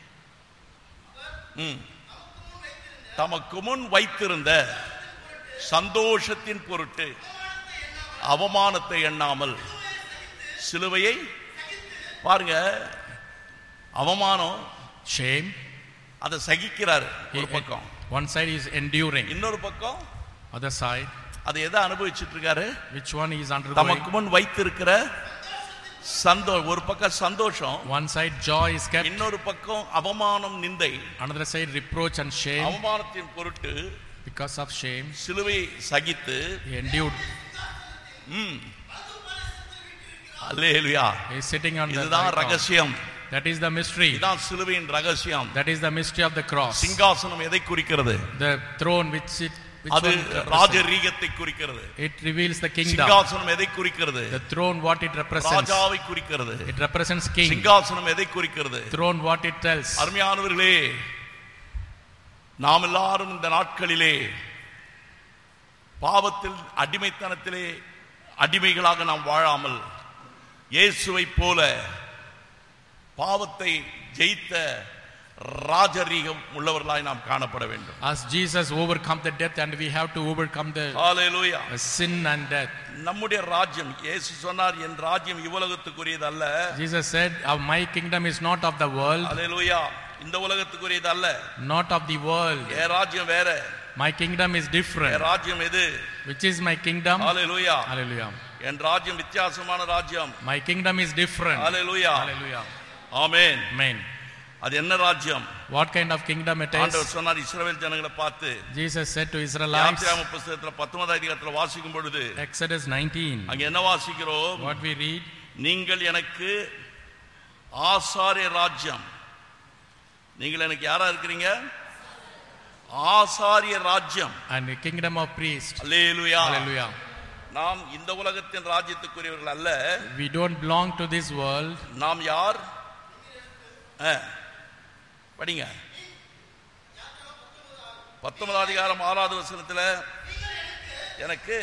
Speaker 2: தமக்கு முன் வைத்திருந்த சந்தோஷத்தின் பொருட்டு அவமானத்தை எண்ணாமல் சிலுவையை பாருங்க, அவமானம்,
Speaker 1: shame,
Speaker 2: அதை சகிக்கிறார் ஒரு பக்கம்.
Speaker 1: One side is enduring,
Speaker 2: இன்னொரு பக்கம்
Speaker 1: other side
Speaker 2: அதை எதை அனுபவிச்சிட்டு இருக்காரு?
Speaker 1: which one is undergoing?
Speaker 2: தமக்கு முன் வைத்திருக்கிற ஒரு பக்கம் சந்தோஷம்,
Speaker 1: one side joy is kept,
Speaker 2: இன்னொரு பக்கம் அவமானம், நிந்தை,
Speaker 1: another side reproach and shame.
Speaker 2: அவமானத்தின் பொருட்டு
Speaker 1: because of shame
Speaker 2: சிலுவை சகித்து
Speaker 1: he endured.
Speaker 2: Hallelujah.
Speaker 1: He is sitting on the
Speaker 2: இதுதான் ரகசியம்.
Speaker 1: That is the mystery.
Speaker 2: இதுதான் சிலுவையின் ரகசியம்.
Speaker 1: That is the mystery of the cross.
Speaker 2: சிங்காசனம் எதை குறிக்கிறது?
Speaker 1: The throne which
Speaker 2: அது ராஜரீகத்தை குறிக்கிறது.
Speaker 1: It reveals the kingdom.
Speaker 2: சிங்காசனம் எதை குறிக்கிறது?
Speaker 1: The throne what it represents.
Speaker 2: ராஜாவை குறிக்கிறது.
Speaker 1: It represents king.
Speaker 2: சிங்காசனம் எதை குறிக்கிறது?
Speaker 1: Throne what it tells.
Speaker 2: அருமையானவர்களே, நாம் எல்லாரும் இந்த நாட்களிலே பாவத்தில் அடிமைத்தனத்திலே அடிமைகளாக நாம் வாழாமல் இயேசுவை போல பாவத்தை ஜெயித்த ராஜரீகம் உள்ளவர்களாய் நாம் காணப்பட வேண்டும்.
Speaker 1: As Jesus overcome the death and we have to overcome the
Speaker 2: hallelujah
Speaker 1: sin and death.
Speaker 2: நம்முடைய ராஜ்யம், இயேசு சொன்னார், என் ராஜ்யம் இவ்வுலகத்துக்குரியது அல்ல.
Speaker 1: Jesus said, my kingdom is not of the world.
Speaker 2: ஹalleluya. இந்த உலகத்துக்குரியது அல்ல.
Speaker 1: Not of the world.
Speaker 2: என் ராஜ்யம் வேற.
Speaker 1: My kingdom is different.
Speaker 2: என் ராஜ்யம் எது?
Speaker 1: Which is my kingdom?
Speaker 2: Hallelujah.
Speaker 1: Hallelujah.
Speaker 2: என் ராஜ்யம் வித்தியாசமான ராஜ்யம்.
Speaker 1: My kingdom is different.
Speaker 2: Hallelujah.
Speaker 1: Hallelujah.
Speaker 2: Amen.
Speaker 1: Amen.
Speaker 2: அது என்ன ராஜ்யம்?
Speaker 1: What kind of kingdom it is?
Speaker 2: ஆண்டவர் சொன்னார் இஸ்ரவேல் ஜனங்களை பார்த்து.
Speaker 1: Jesus said to Israelites,
Speaker 2: யாத்திராகம புத்தகத்துல 19வது அதிகாரத்துல வாசிக்கும் பொழுது
Speaker 1: Exodus 19,
Speaker 2: அங்க என்ன வாசிக்கிறோம்?
Speaker 1: what we read?
Speaker 2: நீங்கள் எனக்கு ஆசாரிய ராஜ்யம். நீங்கள் எனக்கு யாரா இருக்கிறீங்க? ஆசாரிய ராஜ்யம்.
Speaker 1: And the kingdom of priests.
Speaker 2: Hallelujah.
Speaker 1: Hallelujah.
Speaker 2: நாம் இந்த உலகத்தின் ராஜ்யத்துக்குரியவர்கள் அல்ல.
Speaker 1: We don't belong to this world.
Speaker 2: நாம் யார்? படிங்க. 19வது அதிகாரம் 6வது வசனத்துல எனக்கு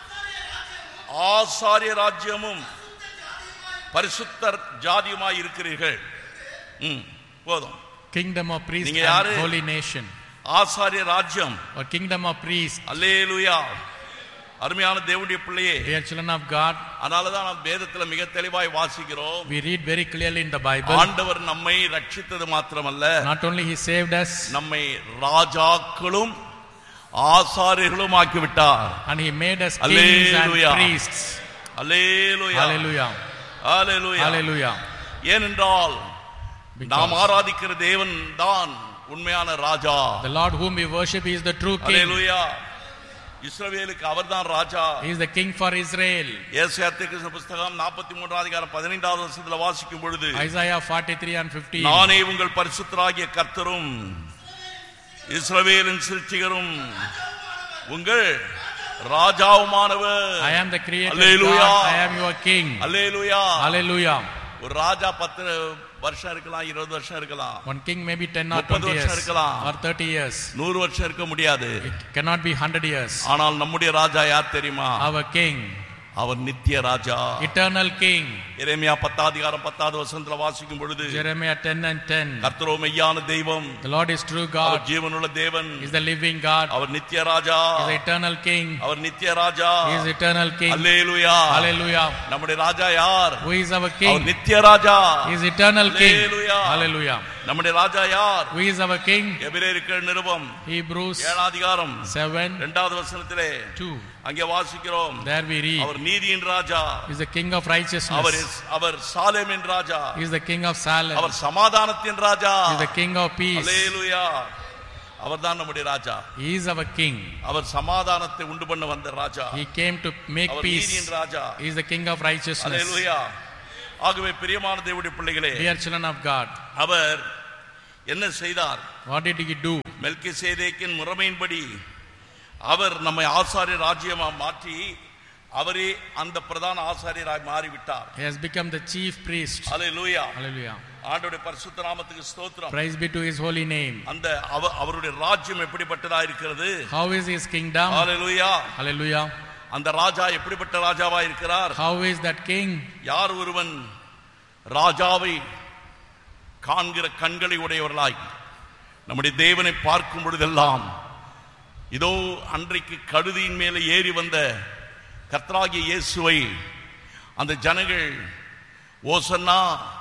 Speaker 2: ஆசாரிய ராஜ்யமும் பரிசுத்தர் ஜாதியுமாய் இருக்கிறீர்கள். போதும்.
Speaker 1: Kingdom of priests
Speaker 2: நீங்க
Speaker 1: and
Speaker 2: யாரு?
Speaker 1: holy nation.
Speaker 2: ஆசாரிய ராஜ்யம்.
Speaker 1: Or kingdom of priests.
Speaker 2: அல்லேலூயா. அருமையான தேவனுடைய பிள்ளையே,
Speaker 1: Dear children of God,
Speaker 2: அதனாலதான் நாம் வேதத்துல மிக தெளிவாய் வாசிக்கிறோம்.
Speaker 1: we read very clearly in the Bible.
Speaker 2: ஆண்டவர் நம்மை ரட்சித்தது மாத்திரமல்ல,
Speaker 1: Not only he saved us,
Speaker 2: நம்மை ராஜாக்களும் ஆசாரியர்களும் ஆக்கிவிட்டார்.
Speaker 1: and he made us kings and
Speaker 2: Hallelujah.
Speaker 1: priests.
Speaker 2: Hallelujah.
Speaker 1: Hallelujah.
Speaker 2: Hallelujah.
Speaker 1: Hallelujah.
Speaker 2: ஏனென்றால் நாம்
Speaker 1: Because
Speaker 2: ஆராதிக்கிற தேவன் தான் உண்மையான ராஜா.
Speaker 1: the Lord whom we worship is the true king.
Speaker 2: அல்லேலூயா. இஸ்ரவேலுக்கு அவர்தான் ராஜா.
Speaker 1: He is the king for Israel.
Speaker 2: ஏசாயா தீர்க்கதரிசன புத்தகம் 43வது அதிகாரம் 15வது வசனத்துல வாசிக்கும் பொழுது
Speaker 1: Isaiah 43 and 15.
Speaker 2: நானே உங்கள் பரிசுத்தராகிய கர்த்தரும் இஸ்ரவேலின் சிருஷ்டிகரும் உங்கள் ராஜாவுமானவர்.
Speaker 1: I am the creator
Speaker 2: Hallelujah.
Speaker 1: God. I am your king.
Speaker 2: Hallelujah.
Speaker 1: Hallelujah.
Speaker 2: ஒரு ராஜா 10 வருஷம் இருக்கலாம், 20 வருஷம் இருக்கலாம்,
Speaker 1: One king may be 10 or
Speaker 2: 30
Speaker 1: 20
Speaker 2: வருஷம்
Speaker 1: years
Speaker 2: இருக்கலாம்,
Speaker 1: or 30 years.
Speaker 2: 100 வருஷம் இருக்க முடியாது.
Speaker 1: It cannot be 100 years.
Speaker 2: ஆனால் நம்முடைய ராஜா யார் தெரியுமா?
Speaker 1: Our king,
Speaker 2: அவர் நித்திய ராஜா.
Speaker 1: eternal king.
Speaker 2: எரேமியா 10வது அதிகாரம் 10வது வசனத்துல வாசிக்கும் பொழுது
Speaker 1: Jeremiah 10 and 10.
Speaker 2: கர்த்தரோ மெய்யான தெய்வம்,
Speaker 1: The Lord is true
Speaker 2: our
Speaker 1: God.
Speaker 2: ஜீவனுள்ள தேவன்,
Speaker 1: He is the living God.
Speaker 2: அவர் நித்திய ராஜா.
Speaker 1: He is the eternal king.
Speaker 2: அவர் நித்திய ராஜா.
Speaker 1: He is eternal king.
Speaker 2: Hallelujah.
Speaker 1: Hallelujah.
Speaker 2: நம்முடைய ராஜா யார்?
Speaker 1: Who is our
Speaker 2: our
Speaker 1: king?
Speaker 2: நித்திய ராஜா.
Speaker 1: He is eternal king.
Speaker 2: Hallelujah.
Speaker 1: Hallelujah.
Speaker 2: நம்முடைய ராஜா யார்?
Speaker 1: Who is our king?
Speaker 2: எபிரேயருக்கு நிருபம்
Speaker 1: Hebrews
Speaker 2: 7 அதிகாரம்
Speaker 1: 7
Speaker 2: 2வது வசனத்திலே
Speaker 1: 2.
Speaker 2: அங்கே வாசிக்கிறோம்.
Speaker 1: There we read.
Speaker 2: அவர் நீதியின் ராஜா.
Speaker 1: He is the king of righteousness.
Speaker 2: Our சாலேமின் Raja.
Speaker 1: He is the king of Salem.
Speaker 2: அவர் சமாதானத்தின் ராஜா.
Speaker 1: He is the king of peace.
Speaker 2: அல்லேலூயா. அவர்தான் நம்முடைய ராஜா.
Speaker 1: He is our king.
Speaker 2: அவர் சமாதானத்தை உண்டு பண்ண வந்த ராஜா.
Speaker 1: He came to make peace.
Speaker 2: நீதியின் ராஜா.
Speaker 1: He is the king of righteousness.
Speaker 2: அல்லேலூயா. ஆகவே பிரியமான தேவனுடைய பிள்ளைகளே,
Speaker 1: dear children of God,
Speaker 2: அவர் என்ன செய்தார்?
Speaker 1: what did he do?
Speaker 2: மெல்கிசேதேக்கின் முறைமையின்படி அவர் நம்மை ஆசாரிய ராஜ்யமா மாற்றி அவரே அந்த பிரதான ஆசாரியராய் மாறிவிட்டார்.
Speaker 1: He has become the chief priest.
Speaker 2: Hallelujah.
Speaker 1: Hallelujah.
Speaker 2: ஆண்டவருடைய பரிசுத்த நாமத்துக்கு ஸ்தோத்திரம்.
Speaker 1: Praise be to his holy name.
Speaker 2: அந்த அவருடைய ராஜ்யம் எப்படிப்பட்டதா இருக்கிறது?
Speaker 1: How is his kingdom?
Speaker 2: Hallelujah.
Speaker 1: Hallelujah.
Speaker 2: அந்த ராஜா எப்படிப்பட்ட ராஜாவா இருக்கிறார்?
Speaker 1: How is that king?
Speaker 2: யார் ஒருவன் ராஜாவை காண்கிற கண்களை உடையவர்களாய் நம்முடைய தேவனை பார்க்கும் பொழுதெல்லாம் இதோ அன்றைக்கு கழுதியின் மேலே ஏறி வந்த கர்த்தராகிய இயேசுவை அந்த ஜனங்கள் ஓசன்னா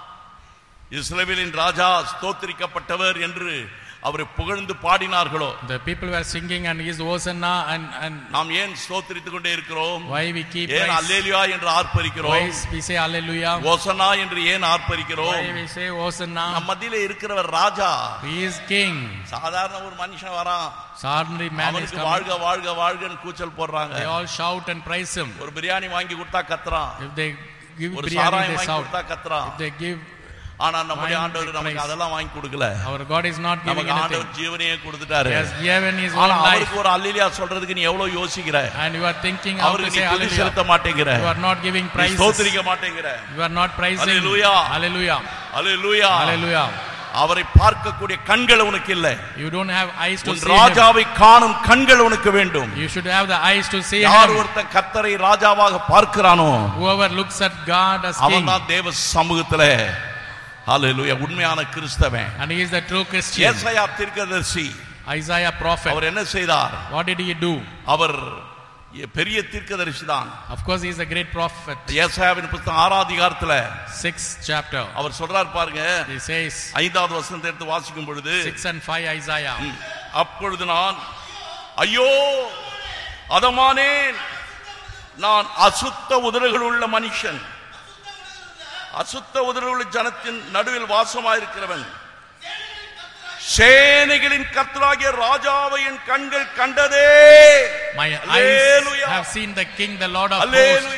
Speaker 2: இஸ்ரவேலின் ராஜா ஸ்தோத்திரிக்கப்பட்டவர் என்று அவரை புகழ்ந்து பாடினார்களோ,
Speaker 1: the people were singing and his hosanna and
Speaker 2: நாம் ஏன் ஸ்தோத்திரித்துக் கொண்டே இருக்கிறோம்?
Speaker 1: why we keep
Speaker 2: ஏன் அல்லேலூயா என்று ஆர்ப்பரிக்கிறோம்?
Speaker 1: why we say hallelujah?
Speaker 2: ஓசன்னா என்று ஏன் ஆர்ப்பரிக்கிறோம்?
Speaker 1: why we say hosanna?
Speaker 2: நம்ம மத்தியிலே இருக்கிறவர் ராஜா.
Speaker 1: He is king.
Speaker 2: சாதாரண ஒரு மனுஷன் வரான்,
Speaker 1: ordinary man is
Speaker 2: அவனுக்கு
Speaker 1: coming.
Speaker 2: வாழ்க வாழ்க வாழ்கன்னு கூச்சல் போடுறாங்க.
Speaker 1: They all shout and praise him.
Speaker 2: ஒரு பிரியாணி வாங்கி கொடுத்தா கத்துறான்,
Speaker 1: If they give
Speaker 2: ஒரு
Speaker 1: biryani
Speaker 2: சாராயம்
Speaker 1: they
Speaker 2: வாங்கி
Speaker 1: shout.
Speaker 2: கொடுத்தா கத்துறான்.
Speaker 1: If they give,
Speaker 2: ஆனா நம்முடைய ஆண்டவர் நமக்கு அதெல்லாம் வாங்கி கொடுக்கல.
Speaker 1: our God is not giving
Speaker 2: நமக்கு
Speaker 1: anything.
Speaker 2: ஆண்டவர் ஜீவனையே கொடுத்துட்டாரு.
Speaker 1: He has given his own
Speaker 2: ஆனா
Speaker 1: life.
Speaker 2: அவருக்கு ஒரு அல்லேலூயா சொல்றதுக்கு நீ எவ்வளவு யோசிக்கிற?
Speaker 1: And you are thinking how to
Speaker 2: அவருக்கு
Speaker 1: say
Speaker 2: நீ துதி
Speaker 1: hallelujah.
Speaker 2: செலுத்த மாட்டேங்கிற,
Speaker 1: You are not giving praise.
Speaker 2: ஸ்தோத்திரிக்க மாட்டேங்கிற.
Speaker 1: You are not praising.
Speaker 2: Hallelujah.
Speaker 1: Hallelujah.
Speaker 2: Hallelujah.
Speaker 1: Hallelujah.
Speaker 2: அவரை பார்க்கக்கூடிய கண்கள் உனக்கு இல்லை.
Speaker 1: You don't have eyes to see him.
Speaker 2: ராஜாவை காணும் கண்கள் உனக்கு வேண்டும்.
Speaker 1: You should have the eyes to see
Speaker 2: யார்
Speaker 1: him.
Speaker 2: ஒருத்தன் கர்த்தரை ராஜாவாக பார்க்கிறானோ,
Speaker 1: Whoever looks at God as king,
Speaker 2: அவன்தான் தேவ சமூகத்திலே ஹல்லேலூயா உண்மையான கிறிஸ்தவன்.
Speaker 1: and he is the true Christian.
Speaker 2: ஏசாயா தீர்க்கதரிசி,
Speaker 1: Isaiah prophet,
Speaker 2: அவர் என்ன செய்தார்?
Speaker 1: what did he do?
Speaker 2: அவர் பெரிய தீர்க்கதரிசி தான்.
Speaker 1: Of course he is a great prophet.
Speaker 2: ஏசாயாவின் புத்தகம் 6 அதிகாரத்துல
Speaker 1: 6th chapter,
Speaker 2: அவர் சொல்றார் பாருங்க.
Speaker 1: he says
Speaker 2: 5வது வசனத்தை எடுத்து வாசிக்கும் பொழுது
Speaker 1: 6 and 5 Isaiah,
Speaker 2: அப்பொழுது நான் ஐயோ அதமானேன், நான் அசுத்த உதடுகள் உள்ள மனுஷன், அசுத்த உதடுள்ள ஜனத்தின் நடுவில் வாசமாயிருக்கிறவன், சேனைகளின் கர்த்தராகிய ராஜாவை என் கண்கள் கண்டதே.
Speaker 1: my eyes have seen the king, the Lord of hosts.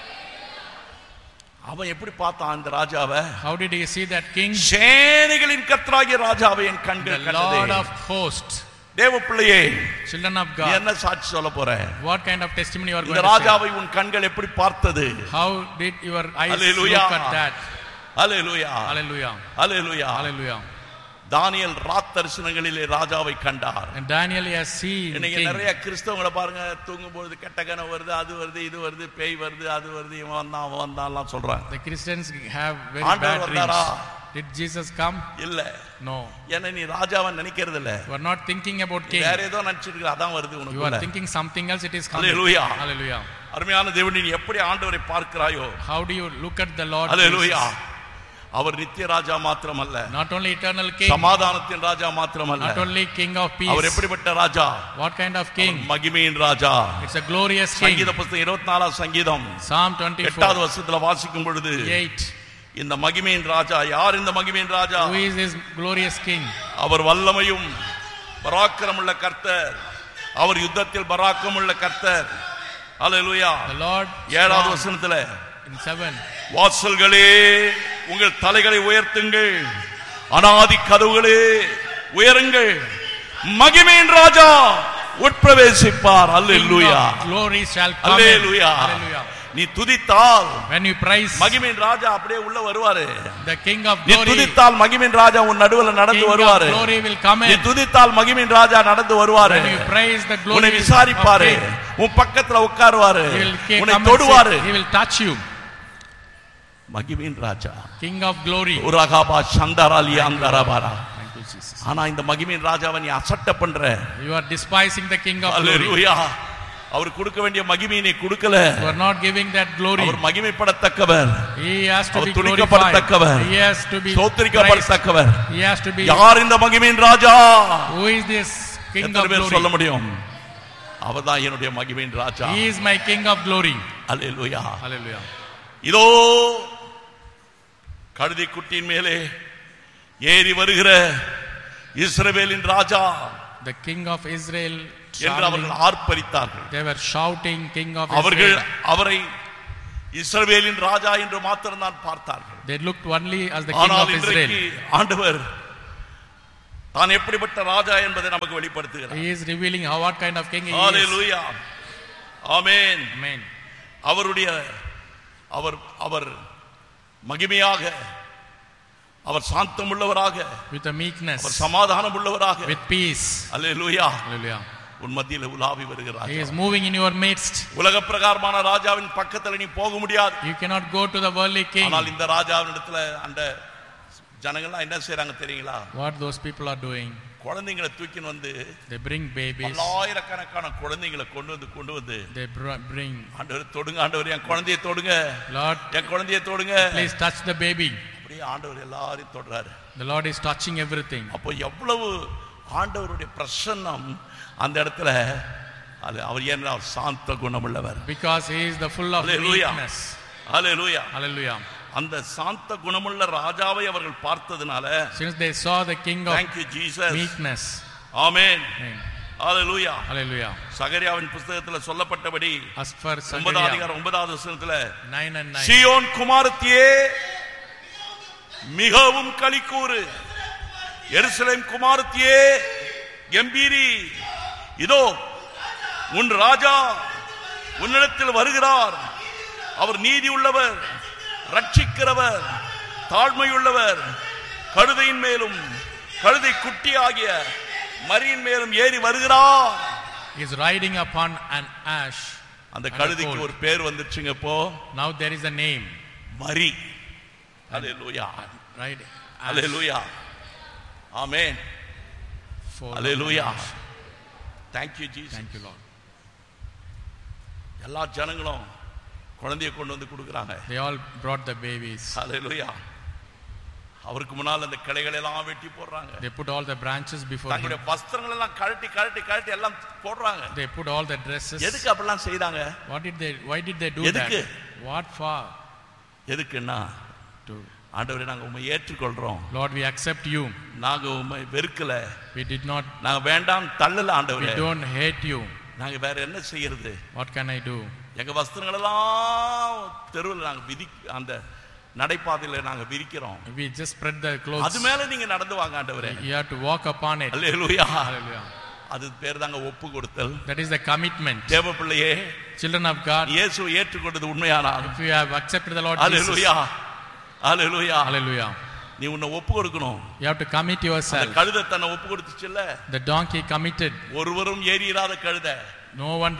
Speaker 2: அவன் எப்படி பார்த்தான் அந்த ராஜாவை?
Speaker 1: How did he see that king?
Speaker 2: சேனைகளின் கர்த்தராகிய ராஜாவை என்
Speaker 1: The
Speaker 2: கண்கள்
Speaker 1: Lord
Speaker 2: கண்டதே.
Speaker 1: of hosts.
Speaker 2: தேவ பிள்ளையே,
Speaker 1: Children of
Speaker 2: நீ
Speaker 1: God,
Speaker 2: என்ன சாட்சி சொல்ல போற?
Speaker 1: what kind of testimony you are going
Speaker 2: இந்த
Speaker 1: to say?
Speaker 2: ராஜாவை உன் கண்கள் எப்படி பார்த்தது?
Speaker 1: How did your eyes
Speaker 2: Hallelujah.
Speaker 1: look at that?
Speaker 2: Hallelujah.
Speaker 1: Hallelujah.
Speaker 2: Hallelujah.
Speaker 1: Hallelujah.
Speaker 2: தானியேல் ராத் தரிசனங்களிலே ராஜாவை கண்டார்.
Speaker 1: And Daniel has seen
Speaker 2: இன்னைக்கு
Speaker 1: king.
Speaker 2: நிறைய கிறிஸ்தவங்களை பாருங்க, தூங்கும் பொழுது கெட்ட கனவு வருது, அது வருது, இது வருது, பேய் வருது, அது வருது, இவன் வந்தான் அவன் வந்தான்லாம் சொல்றாங்க.
Speaker 1: The Christians have very
Speaker 2: ஆண்டவர்
Speaker 1: bad
Speaker 2: வந்தாரா?
Speaker 1: dreams. Did Jesus come?
Speaker 2: இல்ல.
Speaker 1: No.
Speaker 2: ஏன்னா நீ ராஜாவை நினைக்கிறது இல்ல.
Speaker 1: You are not thinking about king.
Speaker 2: வேற ஏதோ நினைச்சிட்டு அதான் வருது
Speaker 1: You are
Speaker 2: உனக்கு.
Speaker 1: thinking something else, it is coming.
Speaker 2: Hallelujah.
Speaker 1: Hallelujah.
Speaker 2: அருமையான தேவனே, நீ எப்படி ஆண்டவரை பார்க்கிறாயோ,
Speaker 1: How do you look at the Lord?
Speaker 2: Hallelujah.
Speaker 1: Jesus?
Speaker 2: அவர் நித்திய ராஜா மாத்திரமல்ல,
Speaker 1: Not only eternal king,
Speaker 2: சமாதானத்தின் ராஜா மாத்திரமல்ல,
Speaker 1: not only king of peace.
Speaker 2: அவர் எப்படிப்பட்ட ராஜா?
Speaker 1: What kind of king?
Speaker 2: மகிமையின் ராஜா.
Speaker 1: It's a glorious king.
Speaker 2: சங்கீத புத்தகம் 24 சங்கீதம்
Speaker 1: Psalm
Speaker 2: 8வது
Speaker 1: 24
Speaker 2: வசனத்துல வாசிக்கும் பொழுது
Speaker 1: 8.
Speaker 2: இந்த மகிமையின் ராஜா யார்? இந்த மகிமையின் ராஜா
Speaker 1: Who is this glorious king?
Speaker 2: அவர் வல்லமையும் பராக்கிரமுள்ள கர்த்தர், அவர் யுத்தத்தில் பராக்கிரமுள்ள கர்த்தர். ஹல்லேலூயா.
Speaker 1: The Lord
Speaker 2: 7வது
Speaker 1: strong.
Speaker 2: வசனத்துல
Speaker 1: In 7.
Speaker 2: வாசல்களே உங்கள் தலைகளை உயர்த்துங்கள், அநாதி கதவுகளே உயருங்கள், மகிமையின் ராஜா உட்பிரவேசிப்பார். அல்லேலூயா.
Speaker 1: Glory shall come.
Speaker 2: அல்லேலூயா.
Speaker 1: Hallelujah.
Speaker 2: நீ துதித்தால்
Speaker 1: When you praise
Speaker 2: மகிமையின் ராஜா அப்படியே உள்ள வருவாரு.
Speaker 1: the king of
Speaker 2: நீ
Speaker 1: glory,
Speaker 2: துதித்தால் மகிமையின் ராஜா உன் நடுவுல நடந்து
Speaker 1: king of
Speaker 2: வருவாரு.
Speaker 1: glory will come
Speaker 2: நீ
Speaker 1: in.
Speaker 2: துதித்தால் மகிமையின் ராஜா நடந்து வருவாரு.
Speaker 1: When you praise the glory
Speaker 2: உன்னை
Speaker 1: of
Speaker 2: விசாரிப்பாரு,
Speaker 1: king,
Speaker 2: உன் பக்கத்துல உட்காருவாரு,
Speaker 1: he will
Speaker 2: உன்னை
Speaker 1: come and
Speaker 2: தொடுவாரு.
Speaker 1: sit. He will touch you.
Speaker 2: மகிமையின் ராஜா
Speaker 1: King of glory.
Speaker 2: உரகாபா சந்தராலி அந்தரபாரா.
Speaker 1: Thank you, Jesus.
Speaker 2: ஆனா இந்த மகிமையின் ராஜாவை நீ அசட்ட பண்ற.
Speaker 1: You are despising the king of glory.
Speaker 2: அல்லேலூயா. அவர் கொடுக்க வேண்டிய மகிமையை நீ கொடுக்கல.
Speaker 1: You are not giving that glory.
Speaker 2: Our மகிமைப்படத்தக்கவர்.
Speaker 1: He has to be
Speaker 2: glorified.
Speaker 1: He has to be
Speaker 2: ஸ்தோத்திரிக்கப்படத்தக்கவர்.
Speaker 1: He has to be.
Speaker 2: யார் இந்த மகிமையின் ராஜா?
Speaker 1: Who is this king of glory?
Speaker 2: சொல்ல முடியும். அவர்தான் என்னுடைய மகிமையின் ராஜா.
Speaker 1: He is my king of glory.
Speaker 2: Hallelujah.
Speaker 1: Hallelujah.
Speaker 2: இதோ கழுதை குட்டியின் மேலே ஏறி வருகிற இஸ்ரவேலின் ராஜா,
Speaker 1: the king of Israel,
Speaker 2: என்று அவர்கள் ஆர்ப்பரித்தார்கள்.
Speaker 1: They were shouting, king of
Speaker 2: அவர்கள்
Speaker 1: Israel.
Speaker 2: அவரை இஸ்ரவேலின் ராஜா என்று மாத்திரம் தான் பார்த்தார்கள்.
Speaker 1: They looked only as the king of Israel.
Speaker 2: ஆண்டவர் தான் எப்படிப்பட்ட ராஜா என்பதை நமக்கு வெளிப்படுத்துகிறார்.
Speaker 1: He is revealing what kind of king he is.
Speaker 2: Hallelujah. Amen.
Speaker 1: Amen.
Speaker 2: அவருடைய அவர் மகிமையாக, அவர் சாந்தம் உள்ளவராக,
Speaker 1: with a meekness,
Speaker 2: அவர் சமாதானம் உள்ளவராக,
Speaker 1: with peace.
Speaker 2: ஹalleluya.
Speaker 1: Hallelujah.
Speaker 2: உன் மத்தியில உலாவி வருகிறார்.
Speaker 1: He is moving in your midst.
Speaker 2: உலக பிரகாரமான ராஜாவின் பக்கத்துல நீ போக முடியாது.
Speaker 1: You cannot go to the worldly king.
Speaker 2: ஆனால் இந்த ராஜாவின் இடத்துல அந்த ஜனங்கள்லாம் என்ன செய்றாங்க தெரியுங்களா?
Speaker 1: What those people are doing?
Speaker 2: குழந்தைகளை தூக்கின்னு வந்து,
Speaker 1: they bring babies.
Speaker 2: ஆயிரக்கணக்கான குழந்தைகளை கொண்டு வந்து
Speaker 1: they bring.
Speaker 2: ஆண்டவரே தொடுங்க, ஆண்டவரே என் குழந்தையை தொடுங்க,
Speaker 1: Lord
Speaker 2: என் குழந்தையை தொடுங்க,
Speaker 1: please touch the baby.
Speaker 2: அப்படியே ஆண்டவர் எல்லாரையும் தொடுறாரு.
Speaker 1: The Lord is touching everything.
Speaker 2: அப்போ எவ்வளவு ஆண்டவருடைய பிரசன்னம் அந்த இடத்துல. அவர் ஏன்னா சாந்த குணமுள்ளவர்.
Speaker 1: Because he is the full of meekness.
Speaker 2: Hallelujah.
Speaker 1: Hallelujah.
Speaker 2: அந்த சாந்த குணமுள்ள ராஜாவை அவர்கள் பார்த்ததனால,
Speaker 1: since they saw the king of
Speaker 2: thank you Jesus,
Speaker 1: meekness.
Speaker 2: Amen. Hallelujah.
Speaker 1: Hallelujah.
Speaker 2: சகரியாவின் புத்தகத்தில் சொல்லப்பட்டபடி
Speaker 1: as for
Speaker 2: 9 அதிகாரம் 9வது வசனத்துல
Speaker 1: 9 and 9,
Speaker 2: சீயோன் குமாரத்தியே மிகவும் களிக்கூறு, எருசலேம் குமாரத்தியே கம்பீரி, இதோ உன் ராஜா உன்னிடத்தில் வருகிறார். அவர் நீதி உள்ளவர், ரட்சிக்கிறவர், தாழ்மையுள்ளவர், கழுதையின் மேலும் கழுதை குட்டி ஆகிய மரியின் மேலும் ஏறி வருகிறார்.
Speaker 1: He is riding upon an ash.
Speaker 2: அந்த கழுதைக்கு ஒரு பேர் வந்துருச்சுங்க. இப்போ
Speaker 1: now there is a name,
Speaker 2: Marie. Hallelujah.
Speaker 1: right?
Speaker 2: Hallelujah. Amen. Hallelujah. thank you Jesus.
Speaker 1: Thank you Lord.
Speaker 2: எல்லா ஜனங்களும் குழந்தையை கொண்டு வந்து கொடுக்குறாங்க.
Speaker 1: They all brought the babies.
Speaker 2: ஹalleluya. அவருக்கு முன்னால் அந்த கிளைகளை எல்லாம் வெட்டி போடுறாங்க.
Speaker 1: They put all the branches before him.
Speaker 2: தங்களுடைய வஸ்திரங்கள் எல்லாம் கழட்டி எல்லாம் போடுறாங்க.
Speaker 1: They put all the dresses.
Speaker 2: எதுக்கு அப்படிலாம் செய்தாங்க?
Speaker 1: Why did they do that? What for?
Speaker 2: எதுக்குன்னா, ஆண்டவரே நாங்க உம்மை ஏற்றுக்கொள்றோம்.
Speaker 1: Lord, we accept you.
Speaker 2: நாங்க உம்மை வெறுக்கல.
Speaker 1: We did not.
Speaker 2: நாங்க வேண்டாம் தள்ளல ஆண்டவரே.
Speaker 1: We don't hate you.
Speaker 2: நாங்க வேற என்ன செய்யறது?
Speaker 1: What can I do?
Speaker 2: எங்க வஸ்திரங்கள் எல்லாம் தெருவில் நாங்க அந்த நடைபாதையில நாங்க விரிக்கிறோம்.
Speaker 1: We just spread the clothes.
Speaker 2: அது மேல நீங்க நடந்து வாங்க ஆண்டவரே.
Speaker 1: You have to walk upon it.
Speaker 2: Hallelujah.
Speaker 1: Hallelujah.
Speaker 2: அது பேர் தாங்க ஒப்பு கொடுத்தல்.
Speaker 1: That is the commitment.
Speaker 2: தேவ பிள்ளையே,
Speaker 1: children of God,
Speaker 2: இயேசுவை ஏற்றுக்கொண்டது உண்மையானால்,
Speaker 1: if you have accepted the Lord Jesus,
Speaker 2: hallelujah, hallelujah,
Speaker 1: hallelujah,
Speaker 2: நீ உன்னை ஒப்பு கொடுக்கணும்.
Speaker 1: you have to commit yourself.
Speaker 2: அந்த கழுதை தன்னை ஒப்பு கொடுத்துச்சுல்ல,
Speaker 1: the donkey committed.
Speaker 2: ஒருவரும் ஏறிராத கழுதை.
Speaker 1: No one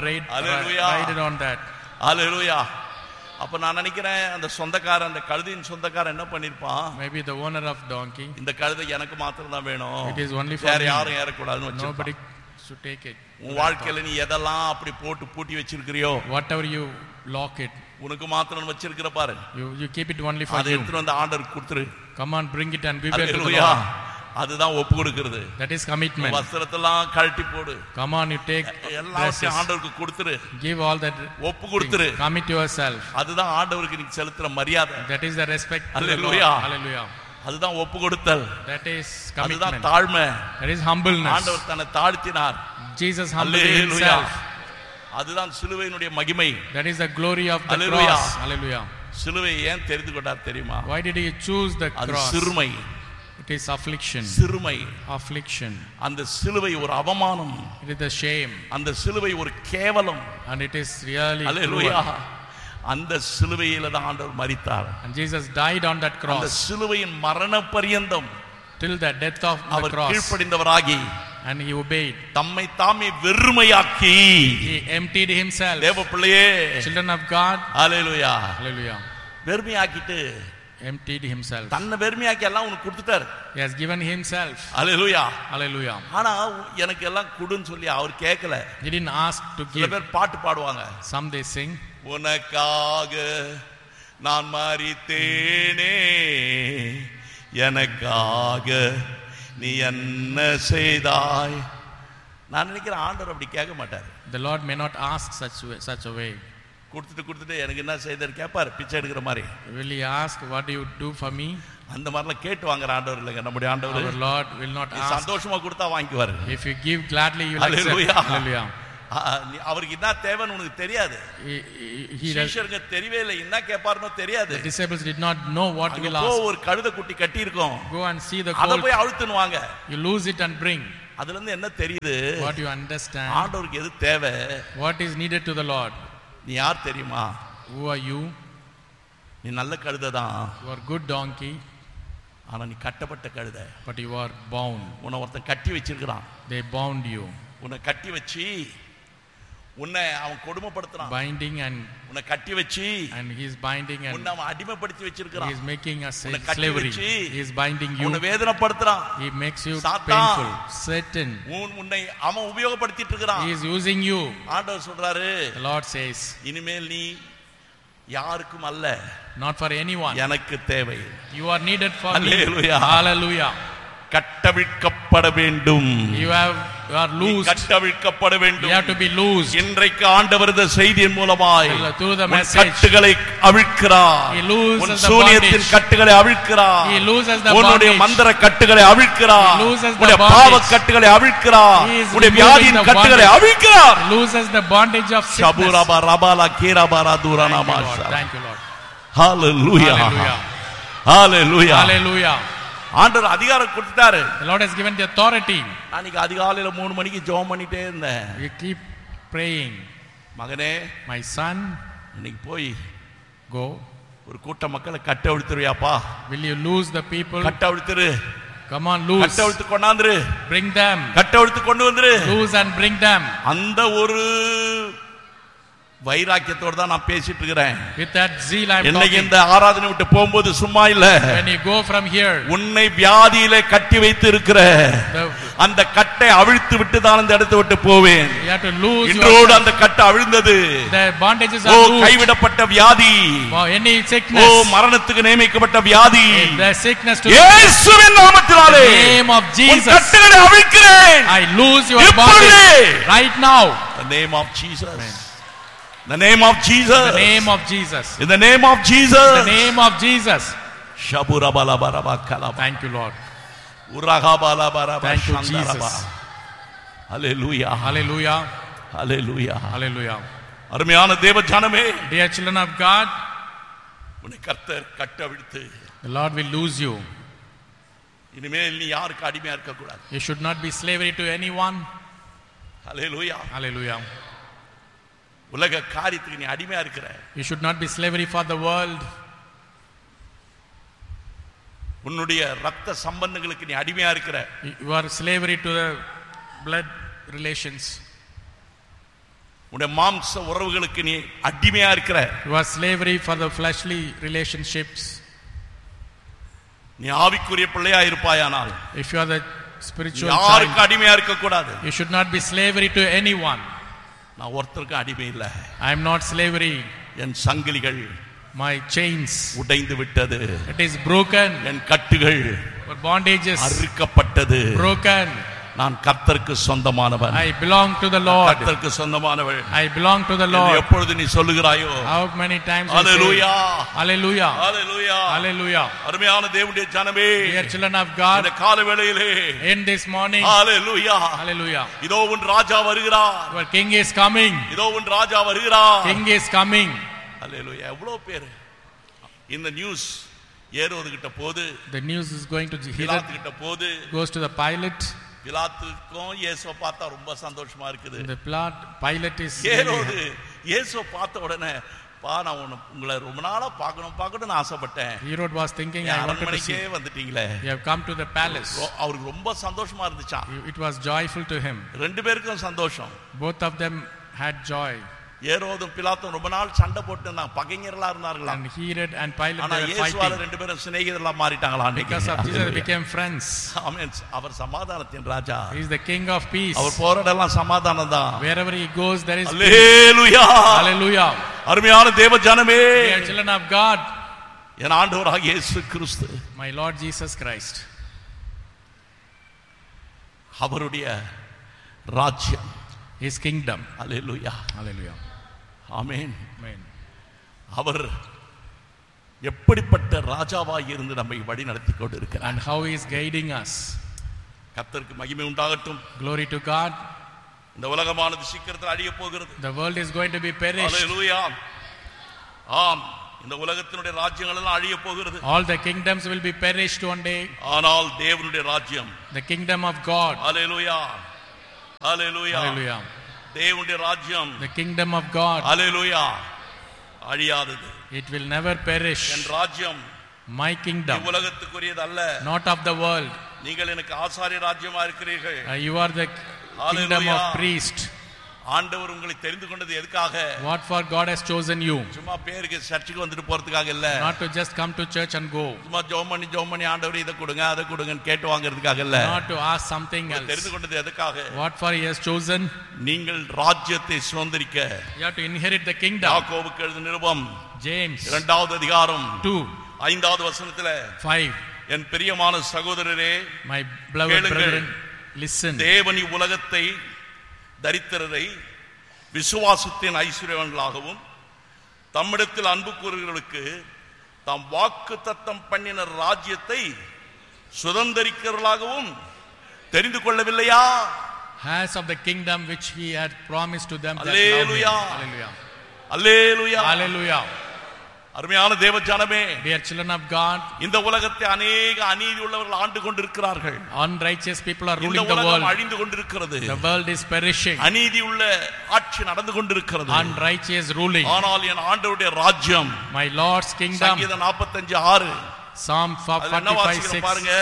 Speaker 1: rided on that.
Speaker 2: ஹalleluya. அப்ப நான் நினைக்கிறேன் அந்த சொந்தக்காரன், அந்த கழுதையின் சொந்தக்காரன் என்ன பண்ணிருப்பான்?
Speaker 1: Maybe the owner of donkey,
Speaker 2: இந்த கழுதை எனக்கு மாத்திரம் தான் வேணும்,
Speaker 1: it is only for
Speaker 2: வேற
Speaker 1: me,
Speaker 2: யாரும் ஏறக்கூடாதுன்னு வச்சிருப்பான்.
Speaker 1: nobody should take it.
Speaker 2: உன் வாழ்க்கையில நீ எதெல்லாம் அப்படி போட்டு பூட்டி வச்சிருக்கிறியோ,
Speaker 1: whatever you lock it,
Speaker 2: உனக்கு மாத்திரம் வச்சிருக்கிற பாரு,
Speaker 1: you keep it only for
Speaker 2: அதை
Speaker 1: you.
Speaker 2: எடுத்துட்டு வந்து ஆண்டவருக்கு கொடுத்துரு.
Speaker 1: Come on, bring it and give it to the
Speaker 2: hallelujah.
Speaker 1: Lord.
Speaker 2: அதுதான் ஒப்பு கொடுக்கிறது.
Speaker 1: That is commitment.
Speaker 2: வஸ்திரத்தெல்லாம் கழட்டி போடு.
Speaker 1: Come on, you take
Speaker 2: எல்லாத்தையும் ஆண்டவருக்கு கொடுத்துரு.
Speaker 1: give all that,
Speaker 2: ஒப்பு கொடுத்துரு.
Speaker 1: commit yourself.
Speaker 2: அதுதான் ஆண்டவருக்கு நீ செலுத்துற மரியாதை.
Speaker 1: That is the respect to the Lord.
Speaker 2: Hallelujah.
Speaker 1: Hallelujah.
Speaker 2: அதுதான் ஒப்பு கொடுத்தல்.
Speaker 1: That is
Speaker 2: அதுதான்
Speaker 1: commitment.
Speaker 2: தாழ்மை.
Speaker 1: That is humbleness.
Speaker 2: ஆண்டவர் தன்னை தாழ்த்தினார்.
Speaker 1: Jesus humbled himself.
Speaker 2: அதுதான் சிலுவையினுடைய மகிமை.
Speaker 1: That is the glory of the
Speaker 2: Hallelujah.
Speaker 1: cross. Hallelujah.
Speaker 2: சிலுவை ஏன் தெரிந்து கொண்டார் தெரியுமா?
Speaker 1: Why did he choose the
Speaker 2: அது
Speaker 1: cross?
Speaker 2: சிறுமை.
Speaker 1: It is affliction.
Speaker 2: சிறுமை.
Speaker 1: Affliction.
Speaker 2: அந்த சிலுவை ஒரு அவமானம்.
Speaker 1: It is the shame.
Speaker 2: அந்த சிலுவை ஒரு கேவலம்.
Speaker 1: And it is really
Speaker 2: hallelujah.
Speaker 1: cruel.
Speaker 2: அந்த சிலுவையில தான் ஆண்டவர் மரித்தார்.
Speaker 1: And Jesus died on that
Speaker 2: அந்த
Speaker 1: cross.
Speaker 2: சிலுவையின் மரண பரியந்தம்
Speaker 1: Till the death of the
Speaker 2: our
Speaker 1: cross.
Speaker 2: கீழ்ப்படிந்தவராகி,
Speaker 1: And he obeyed.
Speaker 2: தம்மை தாமே வெறுமையாக்கி,
Speaker 1: He emptied himself.
Speaker 2: தேவ பிள்ளையே,
Speaker 1: Children of God.
Speaker 2: Hallelujah,
Speaker 1: Hallelujah.
Speaker 2: வெறுமையாக்கிட்டு
Speaker 1: emptied himself.
Speaker 2: தன்னை வெறுமையாக்கி எல்லாம் உனக்கு கொடுத்துட்டாரு.
Speaker 1: He has given himself.
Speaker 2: Hallelujah.
Speaker 1: Hallelujah.
Speaker 2: ஆனா எனக்கு எல்லாம் கொடுன்னு சொல்லி அவர் கேட்கல.
Speaker 1: He didn't ask to
Speaker 2: சில
Speaker 1: give.
Speaker 2: பேர் பாட்டு பாடுவாங்க.
Speaker 1: Some they sing.
Speaker 2: உனக்காக நான் மரித்தேனே, எனக்காக நீ என்ன செய்தாய். நான் நினைக்கிறேன் ஆண்டவர் அப்படி கேட்க மாட்டார்.
Speaker 1: The Lord may not ask such a way.
Speaker 2: கொடுத்துட்டு எனக்கு என்ன செய்தார் கேட்பார், பிச்சை எடுக்கிற மாதிரி.
Speaker 1: Will he ask, what do you do for me?
Speaker 2: அந்த மாதிரிலாம் கேட்டு வாங்குற ஆண்டவர் இல்லைங்க நம்முடைய ஆண்டவர்.
Speaker 1: Our Lord will not ask.
Speaker 2: சந்தோஷமா கொடுத்தா வாங்கிக்குவாரு.
Speaker 1: If you give gladly, you will accept. Hallelujah.
Speaker 2: அவருக்கு என்ன தேவைன்னு உனக்கு தெரியாது. சீஷருக்கு தெரியவே இல்லை, என்ன கேட்பாருன்னு தெரியாது.
Speaker 1: The disciples did not know what he will ask.
Speaker 2: ஒரு கழுதை குட்டி கட்டி இருக்கும்,
Speaker 1: go and see the
Speaker 2: அத
Speaker 1: colt.
Speaker 2: போய் அழுத்துனுவாங்க.
Speaker 1: You lose it and bring.
Speaker 2: அதுல இருந்து என்ன தெரியுது?
Speaker 1: What you understand?
Speaker 2: ஆண்டவருக்கு எது தேவை?
Speaker 1: What is needed to the Lord?
Speaker 2: நீ யார் தெரியுமா?
Speaker 1: Who are you?
Speaker 2: நீ நல்ல கழுதை தான்.
Speaker 1: You are good donkey.
Speaker 2: ஆனா நீ கட்டப்பட்ட கழுதை.
Speaker 1: But you are bound.
Speaker 2: உன்னை ஒருத்தன் கட்டி வச்சிருக்கான்.
Speaker 1: They bound you.
Speaker 2: உன்னை கட்டி வச்சி உன்னை அவன் கொடுமைப்படுத்துறான்.
Speaker 1: Binding and
Speaker 2: உன்னை கட்டி வச்சி
Speaker 1: and he is binding and
Speaker 2: உன்னை அவன் அடிமைப்படுத்தி வச்சிருக்கான்.
Speaker 1: he is making us slavery. He is binding you.
Speaker 2: உன்னை வேதனைப்படுத்துறான்.
Speaker 1: He makes you
Speaker 2: சாத்தான்
Speaker 1: painful. Satan.
Speaker 2: உன்னை அவன் உபயோகப்படுத்திட்டு இருக்கான்.
Speaker 1: He is using you.
Speaker 2: ஆண்டவர் சொல்றாரு,
Speaker 1: The Lord says,
Speaker 2: இனிமேல் நீ யாருக்கும் அல்ல,
Speaker 1: not for anyone.
Speaker 2: எனக்கு தேவை.
Speaker 1: You are needed for me.
Speaker 2: Hallelujah.
Speaker 1: Hallelujah.
Speaker 2: கட்டவிழ்க்கப்பட வேண்டும்.
Speaker 1: You are loosed.
Speaker 2: கட்டவிழ்க்கப்பட வேண்டும்.
Speaker 1: You have to be loosed.
Speaker 2: இன்றைக்கு ஆண்டவர் இந்த செய்தியின் மூலமாய்
Speaker 1: through the message
Speaker 2: கட்டுகளை அவிழ்க்கிறார்.
Speaker 1: He looses
Speaker 2: உன்
Speaker 1: the
Speaker 2: சூனியத்தின்
Speaker 1: bondage.
Speaker 2: கட்டுகளை அவிழ்க்கிறார்.
Speaker 1: He looses the
Speaker 2: உன்னுடைய
Speaker 1: bondage.
Speaker 2: மந்திர கட்டுகளை அவிழ்க்கிறார்.
Speaker 1: He looses the
Speaker 2: உன்னுடைய
Speaker 1: bondage.
Speaker 2: பாவ கட்டுகளை அவிழ்க்கிறார்.
Speaker 1: He is
Speaker 2: உன்னுடைய
Speaker 1: removing
Speaker 2: வியாதியின்
Speaker 1: the
Speaker 2: கட்டுகளை
Speaker 1: bondage.
Speaker 2: அவிழ்க்கிறார்.
Speaker 1: He looses the bondage of sickness.
Speaker 2: ஷபுரபா ரபாலா கீரபாரா துரானா
Speaker 1: Thank you,
Speaker 2: Masha.
Speaker 1: Lord. Thank you, Lord.
Speaker 2: Hallelujah.
Speaker 1: Hallelujah.
Speaker 2: Hallelujah.
Speaker 1: Hallelujah.
Speaker 2: ஆண்டவர் அதிகாரம் கொடுத்தாரு.
Speaker 1: The Lord has given the authority.
Speaker 2: அன்னைக்கு அதிகாலையில 3 மணிக்கு ஜெபம் பண்ணிட்டே இருந்தேன்.
Speaker 1: You keep praying.
Speaker 2: மகனே,
Speaker 1: My son,
Speaker 2: இன்னைக்கு போய்
Speaker 1: go.
Speaker 2: ஒரு கூட்ட மக்களை கட்ட அவிழ்த்துறியாப்பா?
Speaker 1: Will you lose the people?
Speaker 2: கட்ட அவிழ்த்துரு.
Speaker 1: Come on, lose.
Speaker 2: கட்ட அவிழ்த்து கொண்டாந்துரு.
Speaker 1: Bring them.
Speaker 2: கட்ட அவிழ்த்து கொண்டு வந்துரு.
Speaker 1: Lose and bring them.
Speaker 2: அந்த ஒரு வைராக்கியத்தோட தான் நான் பேசிட்டு இருக்கிறேன்.
Speaker 1: With that zeal I am
Speaker 2: இன்னைக்கு
Speaker 1: talking.
Speaker 2: இந்த ஆராதனை விட்டு போகும்போது சும்மா இல்ல.
Speaker 1: When you go from here,
Speaker 2: உன்னை வியாதியிலே கட்டி வைத்து இருக்கிற அந்த கட்டை அவிழ்த்து விட்டு தான் இந்த இடத்தை விட்டு போவேன்.
Speaker 1: you have to lose
Speaker 2: இன்றோடு அந்த கட்டை அவிழ்ந்தது.
Speaker 1: the bondages are loosed.
Speaker 2: கைவிடப்பட்ட வியாதி,
Speaker 1: any sickness,
Speaker 2: மரணத்துக்கு நியமிக்கப்பட்ட வியாதி,
Speaker 1: the sickness to
Speaker 2: இயேசுவின் நாமத்தினாலே
Speaker 1: the name of Jesus,
Speaker 2: உன் கட்டுகளை அவிழ்க்கிறேன்.
Speaker 1: I lose your bondage right now.
Speaker 2: The name of Jesus. The name of Jesus.
Speaker 1: The name of Jesus.
Speaker 2: In the name of Jesus.
Speaker 1: The name of Jesus.
Speaker 2: Shabura bala baraba kalaba.
Speaker 1: Thank you, Lord.
Speaker 2: Uraha bala baraba.
Speaker 1: Thank you, Jesus.
Speaker 2: Hallelujah.
Speaker 1: Hallelujah.
Speaker 2: Hallelujah.
Speaker 1: Hallelujah.
Speaker 2: அருமையான தேவ ஜனமே,
Speaker 1: Dear children of God,
Speaker 2: உன்னை கர்த்தர் கட்ட விடுத்து,
Speaker 1: the Lord will lose you.
Speaker 2: இனிமேல் நீ யாருக்கு அடிமையா இருக்க கூடாது.
Speaker 1: You should not be slavery to anyone.
Speaker 2: Hallelujah.
Speaker 1: Hallelujah.
Speaker 2: உலக காரியத்துக்கு நீ அடிமையா இருக்கிற.
Speaker 1: You should not be slavery for the world.
Speaker 2: உன்னுடைய ரத்த சம்பந்தங்களுக்கு நீ அடிமையா இருக்கிற.
Speaker 1: You are slavery to the blood relations.
Speaker 2: உன்னுடைய மாம்ச உறவுகளுக்கு நீ அடிமையா இருக்கிற.
Speaker 1: You are slavery for the fleshly relationships.
Speaker 2: நீ ஆவிக்குரிய பிள்ளையா இருப்பாயானால்,
Speaker 1: if you are the spiritual
Speaker 2: யாருக்கு
Speaker 1: child,
Speaker 2: அடிமையா இருக்க கூடாது.
Speaker 1: you should not be slavery to anyone.
Speaker 2: நான் ஒருத்தருக்கு அடிமை இல்ல.
Speaker 1: I am not slavery.
Speaker 2: என் சங்கிலிகள்,
Speaker 1: my chains,
Speaker 2: உடைந்து விட்டது.
Speaker 1: it is broken.
Speaker 2: என் கட்டுகள்,
Speaker 1: my bondages,
Speaker 2: அறுக்கப்பட்டது.
Speaker 1: broken.
Speaker 2: நான் கர்த்தருக்கு சொந்தமானவன்.
Speaker 1: I belong to the Lord.
Speaker 2: கர்த்தருக்கு சொந்தமானவன்.
Speaker 1: I belong to the Lord.
Speaker 2: எப்பொழுது நீ சொல்லுகிறாயோ,
Speaker 1: how many times
Speaker 2: Hallelujah.
Speaker 1: Hallelujah.
Speaker 2: Hallelujah.
Speaker 1: Hallelujah.
Speaker 2: அருமையான தேவனுடைய ஜனமே,
Speaker 1: dear children of God,
Speaker 2: இந்த காலை வேளையிலே,
Speaker 1: in this morning,
Speaker 2: Hallelujah.
Speaker 1: Hallelujah,
Speaker 2: இதோ உன் ராஜா வருகிறார்.
Speaker 1: your king is coming.
Speaker 2: இதோ உன் ராஜா வருகிறார்.
Speaker 1: King is coming.
Speaker 2: Hallelujah. எவ்வளவு பேர் இந்த நியூஸ் ஏரோது கிட்ட போது,
Speaker 1: the news is going to
Speaker 2: பிலாத்து கிட்ட போது,
Speaker 1: goes to the Pilate.
Speaker 2: பிலாத்துக்கும் இயேசுவை பார்த்தா ரொம்ப சந்தோஷமா இருக்குது.
Speaker 1: the Pilate is
Speaker 2: ஏரோது இயேசுவை பார்த்த உடனே, பா நான் உங்களை ரொம்ப நாளா பார்க்கணும்னு ஆசைப்பட்டேன்.
Speaker 1: Herod was thinking, I wanted to see.
Speaker 2: வந்துட்டீங்களே,
Speaker 1: you have come to the palace.
Speaker 2: அவருக்கு ரொம்ப சந்தோஷமா இருந்துச்சாம்.
Speaker 1: it was joyful to him.
Speaker 2: ரெண்டு பேருக்கும் சந்தோஷம்.
Speaker 1: both of them had joy.
Speaker 2: ஏரோதும் பிலாத்தும் ரொம்ப நாள் சண்டை போட்டு இருந்தாங்க, பகைஞர்களா இருந்தார்களா.
Speaker 1: And Herod and Pilate
Speaker 2: ஆனா
Speaker 1: they were
Speaker 2: இயேசுவால
Speaker 1: fighting.
Speaker 2: ரெண்டு பேரும் சிநேகிதர்களா மாறிட்டாங்களா?
Speaker 1: Because of Jesus they became friends.
Speaker 2: ஆமென். அவர் சமாதானத்தின் ராஜா.
Speaker 1: He is the King of peace.
Speaker 2: அவர் போறடெல்லாம் சமாதானம் தான்.
Speaker 1: Wherever he goes there is peace.
Speaker 2: Hallelujah.
Speaker 1: Hallelujah.
Speaker 2: அருமையான தேவ ஜனமே,
Speaker 1: Dear children of God,
Speaker 2: என் ஆண்டவராகிய இயேசு கிறிஸ்து,
Speaker 1: my Lord Jesus Christ,
Speaker 2: அவருடைய ராஜ்யம்,
Speaker 1: his kingdom.
Speaker 2: அல்லேலூயா.
Speaker 1: Hallelujah.
Speaker 2: ஆமென்.
Speaker 1: Amen.
Speaker 2: அவர் எப்படிப்பட்ட ராஜாவாய் இருந்து நம்மை வழி நடத்தி கொண்டு இருக்கிறார்.
Speaker 1: And how he is guiding us.
Speaker 2: கர்த்தருக்கு மகிமை உண்டாகட்டும்.
Speaker 1: Glory to God.
Speaker 2: இந்த உலகமானது சீக்கிரத்தில் அழிய போகிறது.
Speaker 1: The world is going to be perished.
Speaker 2: அல்லேலூயா. ஆம், இந்த உலகத்தினுடைய ராஜ்யங்கள் எல்லாம் அழிய போகிறது.
Speaker 1: All the kingdoms will be perished one day.
Speaker 2: ஆனால் தேவனுடைய ராஜ்யம்,
Speaker 1: The kingdom of God.
Speaker 2: Hallelujah, hallelujah,
Speaker 1: Hallelujah.
Speaker 2: தேவனுடைய ராஜ்யம்,
Speaker 1: The kingdom of God.
Speaker 2: அல்லேலூயா, அழியாதது.
Speaker 1: It will never perish.
Speaker 2: என் ராஜ்யம்
Speaker 1: My kingdom,
Speaker 2: உலகத்துக்குரியது அல்ல.
Speaker 1: not of the world.
Speaker 2: நீங்கள் எனக்கு ஆசாரிய ராஜ்யமா இருக்கிறீர்கள்.
Speaker 1: You are the kingdom of priest.
Speaker 2: ஆண்டவர் உங்களை தெரிந்து கொண்டது எதுக்காக?
Speaker 1: What for God has chosen you?
Speaker 2: சும்மா பேருக்கு சர்ச்சுக்கு வந்துட்டு போறதுக்காக இல்ல.
Speaker 1: Not to just come to church and go.
Speaker 2: சும்மா ஜெபம் பண்ணி ஆண்டவர் இதை கொடுங்க அதை கொடுங்கன்னு கேட்டு வாங்குறதுக்காக இல்ல.
Speaker 1: Not to ask something else.
Speaker 2: தெரிந்து கொண்டது எதுக்காக?
Speaker 1: What for he has chosen?
Speaker 2: நீங்கள் ராஜ்யத்தை சுதந்தரிக்க.
Speaker 1: You have to inherit the kingdom.
Speaker 2: யாக்கோபுக்கு எழுதின நிருபம்
Speaker 1: James
Speaker 2: 2வது அதிகாரம்
Speaker 1: 2
Speaker 2: 5வது வசனத்திலே,
Speaker 1: 5.
Speaker 2: என் பிரியமான சகோதரரே,
Speaker 1: My beloved brethren, listen.
Speaker 2: தேவன் உலகத்தை தரித்திரரை விசுவாசத்தின் ஐஸ்வர்யவான்களாகவும் தம்மிடத்தில் அன்பு கூறுகிறவர்களுக்கு தாம் வாக்கு தத்தம் பண்ணின ராஜ்யத்தை சுதந்தரிக்கிறவர்களாகவும் தெரிந்து கொள்ளவில்லையா?
Speaker 1: Heirs of the kingdom which he had promised to them that love him.
Speaker 2: Hallelujah.
Speaker 1: Hallelujah.
Speaker 2: Hallelujah.
Speaker 1: Hallelujah.
Speaker 2: அருமையான தேவ ஜனமே,
Speaker 1: Dear children of God,
Speaker 2: இந்த உலகத்தை அநேக அநீதி உள்ளவர்கள் ஆண்டு கொண்டிருக்கிறார்கள்.
Speaker 1: unrighteous people are
Speaker 2: இந்த
Speaker 1: ruling the
Speaker 2: உலகம்
Speaker 1: world.
Speaker 2: அழிந்து கொண்டிருக்கிறது.
Speaker 1: The world is perishing.
Speaker 2: அநீதி உள்ள ஆட்சி நடந்து கொண்டிருக்கிறது.
Speaker 1: Unrighteous ruling.
Speaker 2: ஆனால் என் ஆண்டவருடைய ராஜ்யம்,
Speaker 1: My Lord's kingdom.
Speaker 2: சங்கீதம் 45:6,
Speaker 1: Psalm 45:6.
Speaker 2: பாருங்க,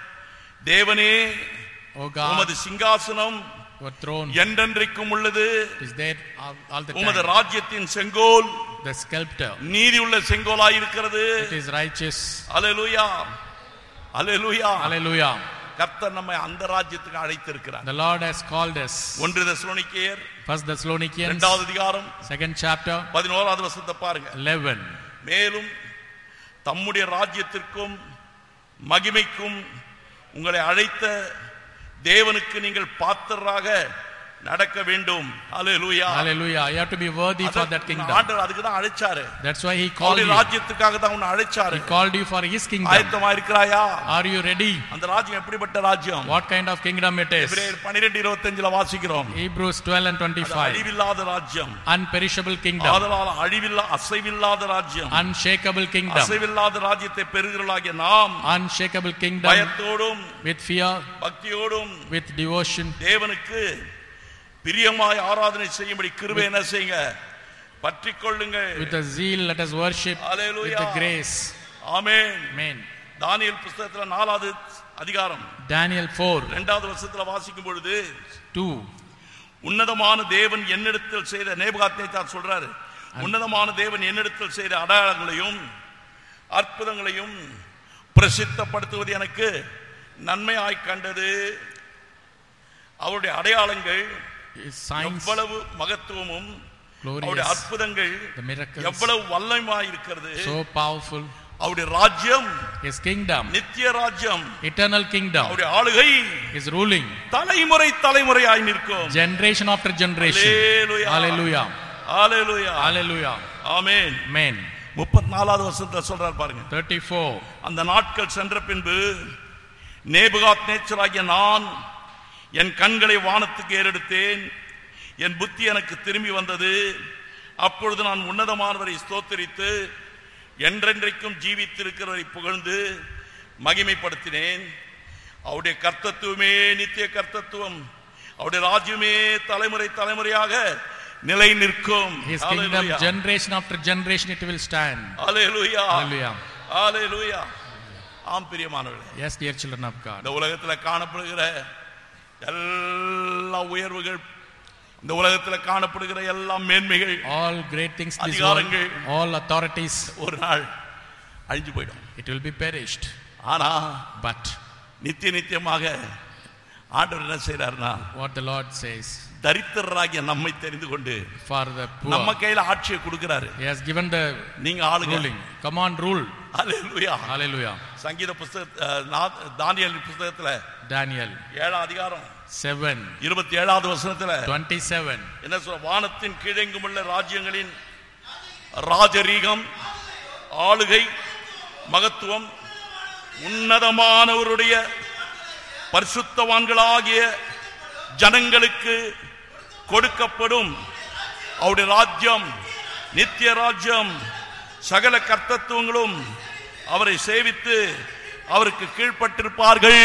Speaker 2: தேவனே
Speaker 1: O God,
Speaker 2: உமது சிங்காசனம்
Speaker 1: your throne
Speaker 2: என்றென்றைக்கும் உள்ளது.
Speaker 1: is there all the
Speaker 2: உமது
Speaker 1: time.
Speaker 2: ராஜ்யத்தின் செங்கோல்
Speaker 1: The sculptor,
Speaker 2: நீதி உள்ள செங்கோலாய் இருக்கிறது.
Speaker 1: it is righteous.
Speaker 2: Hallelujah, hallelujah.
Speaker 1: Hallelujah.
Speaker 2: கர்த்தர் நம்மை அந்த ராஜ்யத்துக்கு அழைத்திருக்கிறார்.
Speaker 1: The Lord has called us.
Speaker 2: 1 தெசலோனிக்கேயர்
Speaker 1: 1 Thessalonians
Speaker 2: 2வது அதிகாரம்
Speaker 1: 2nd chapter
Speaker 2: 11வது வசனத்தை பாருங்க.
Speaker 1: 11.
Speaker 2: மேலும் தம்முடைய ராஜ்யத்திற்கும் மகிமைக்கும் உங்களை அழைத்த தேவனுக்கு நீங்கள் பாத்திரராக நடக்க வேண்டும். ஹalleluya.
Speaker 1: Hallelujah. You have to be worthy for that kingdom.
Speaker 2: ஆண்டவர் அதுக்கு தான் அழைச்சாரு.
Speaker 1: That's why he called
Speaker 2: அவருடைய
Speaker 1: you.
Speaker 2: ராஜ்யத்துக்காக தான் உன்னை அழைச்சாரு.
Speaker 1: He called you for his kingdom.
Speaker 2: ஆயத்தமா இருக்கிறாயா?
Speaker 1: Are you ready?
Speaker 2: அந்த ராஜ்யம் எப்படிப்பட்ட ராஜ்யம்?
Speaker 1: What kind of kingdom it is?
Speaker 2: எபிரேயர் 12:25ல வாசிக்கிறோம்.
Speaker 1: Hebrews 12:25.
Speaker 2: அழிவில்லாத ராஜ்யம்.
Speaker 1: Unperishable kingdom.
Speaker 2: ஆதலால் அசைவில்லாத ராஜ்யம்.
Speaker 1: Unshakable kingdom.
Speaker 2: அசைவில்லாத ராஜ்யத்தை பெறுகிறவர்களாகிய நாம்
Speaker 1: Unshakable kingdom.
Speaker 2: பயத்தோடும்
Speaker 1: With fear,
Speaker 2: பக்தியோடும்
Speaker 1: with devotion,
Speaker 2: தேவனுக்கு பிரியமாய் ஆராதனை செய்யும்படி கிருபை என்ன செய்யுங்க, பற்றிக்கொள்ளுங்க.
Speaker 1: with a zeal let us worship.
Speaker 2: Hallelujah.
Speaker 1: With the grace.
Speaker 2: Amen.
Speaker 1: Amen.
Speaker 2: தானியேல் புத்தகத்துல 4வது அதிகாரம்
Speaker 1: Daniel 4
Speaker 2: 2வது வசனத்துல வாசிக்கும் பொழுது
Speaker 1: 2.
Speaker 2: உன்னதமான தேவன் என்னிடத்தில் செய்த, நேபுகாத்நேச்சார் சொல்றாரு, உன்னதமான தேவன் என்னிடத்தில் செய்த அடையாளங்களையும் அற்புதங்களையும் பிரசித்தப்படுத்துவது எனக்கு நன்மையாய் கண்டது. அவருடைய அடையாளங்கள் எவ்வளவு மகத்துவமும், அவருடைய அற்புதங்கள் எவ்வளவு வல்லமையாய் இருக்கிறது.
Speaker 1: So powerful.
Speaker 2: அவருடைய ராஜ்யம்,
Speaker 1: his kingdom,
Speaker 2: நித்திய ராஜ்யம்,
Speaker 1: eternal kingdom,
Speaker 2: அவருடைய ஆளுகை,
Speaker 1: his ruling,
Speaker 2: தலைமுறையாய் நிற்கும்.
Speaker 1: generation after generation. Hallelujah.
Speaker 2: Hallelujah.
Speaker 1: Hallelujah.
Speaker 2: ஆமென்.
Speaker 1: Amen.
Speaker 2: 34வது வசனத்துல சொல்றார் பாருங்க.
Speaker 1: 34.
Speaker 2: அந்த நாட்கள் சென்ற பின்பு நேபுகாத்நேச்சராகிய நான் என் கண்களை வானத்துக்கு ஏறெடுத்தேன், என் புத்தி எனக்கு திரும்பி வந்தது. அப்பொழுது நான் உன்னதமானவரை ஸ்தோத்திரித்து என்றென்றைக்கும் ஜீவித்திருக்கிறவரை புகழ்ந்து மகிமைப்படுத்தினேன். அவருடைய கர்த்தத்துவமே நித்திய கர்த்தத்துவம், அவருடைய ராஜ்யமே தலைமுறையாக நிலை நிற்கும்.
Speaker 1: His kingdom generation after generation it will stand.
Speaker 2: Hallelujah.
Speaker 1: Hallelujah.
Speaker 2: Hallelujah. ஆம் பிரியமானவர்களே,
Speaker 1: yes dear children of God,
Speaker 2: இந்த உலகத்தில் காணப்படுகிற எல்லா உயர்வுகள் இந்த உலகத்தில் காணப்படுகிற எல்லா மேன்மைகள்,
Speaker 1: all great things in this world, all authorities,
Speaker 2: ஒரு நாள் அழிஞ்சு போயிடும்.
Speaker 1: it will be perished.
Speaker 2: ஆனா
Speaker 1: But
Speaker 2: நித்தியமாக ஆண்டவர் என்ன செய்றார்னா,
Speaker 1: what the Lord says,
Speaker 2: தரித்திரராகிய நம்மை தெரிந்து கொண்டு
Speaker 1: for the poor,
Speaker 2: நம்ம கையில ஆட்சியை கொடுக்கிறாரு.
Speaker 1: he has given the
Speaker 2: நீங்க ஆளுங்க.
Speaker 1: ruling. Come on, rule.
Speaker 2: Hallelujah.
Speaker 1: Hallelujah.
Speaker 2: சங்கீத புத்தக தானியேல் புத்தகத்துல
Speaker 1: Daniel
Speaker 2: 7 அதிகாரம்
Speaker 1: 7
Speaker 2: 27வது வசனத்துல
Speaker 1: 27,
Speaker 2: என்ன சொல்ற? வானத்தின் கீழெங்குமுள்ள ராஜ்யங்களின் ராஜரீகம், ஆளுகை, மகத்துவம் உன்னதமானவருடைய பரிசுத்தவான்களாகிய ஜனங்களுக்கு கொடுக்கப்படும். அவருடைய ராஜ்யம் நித்திய ராஜ்யம். சகல கர்த்தத்துவங்களும் அவரை சேவித்து அவருக்கு கீழ்ப்பட்டிருப்பார்கள்.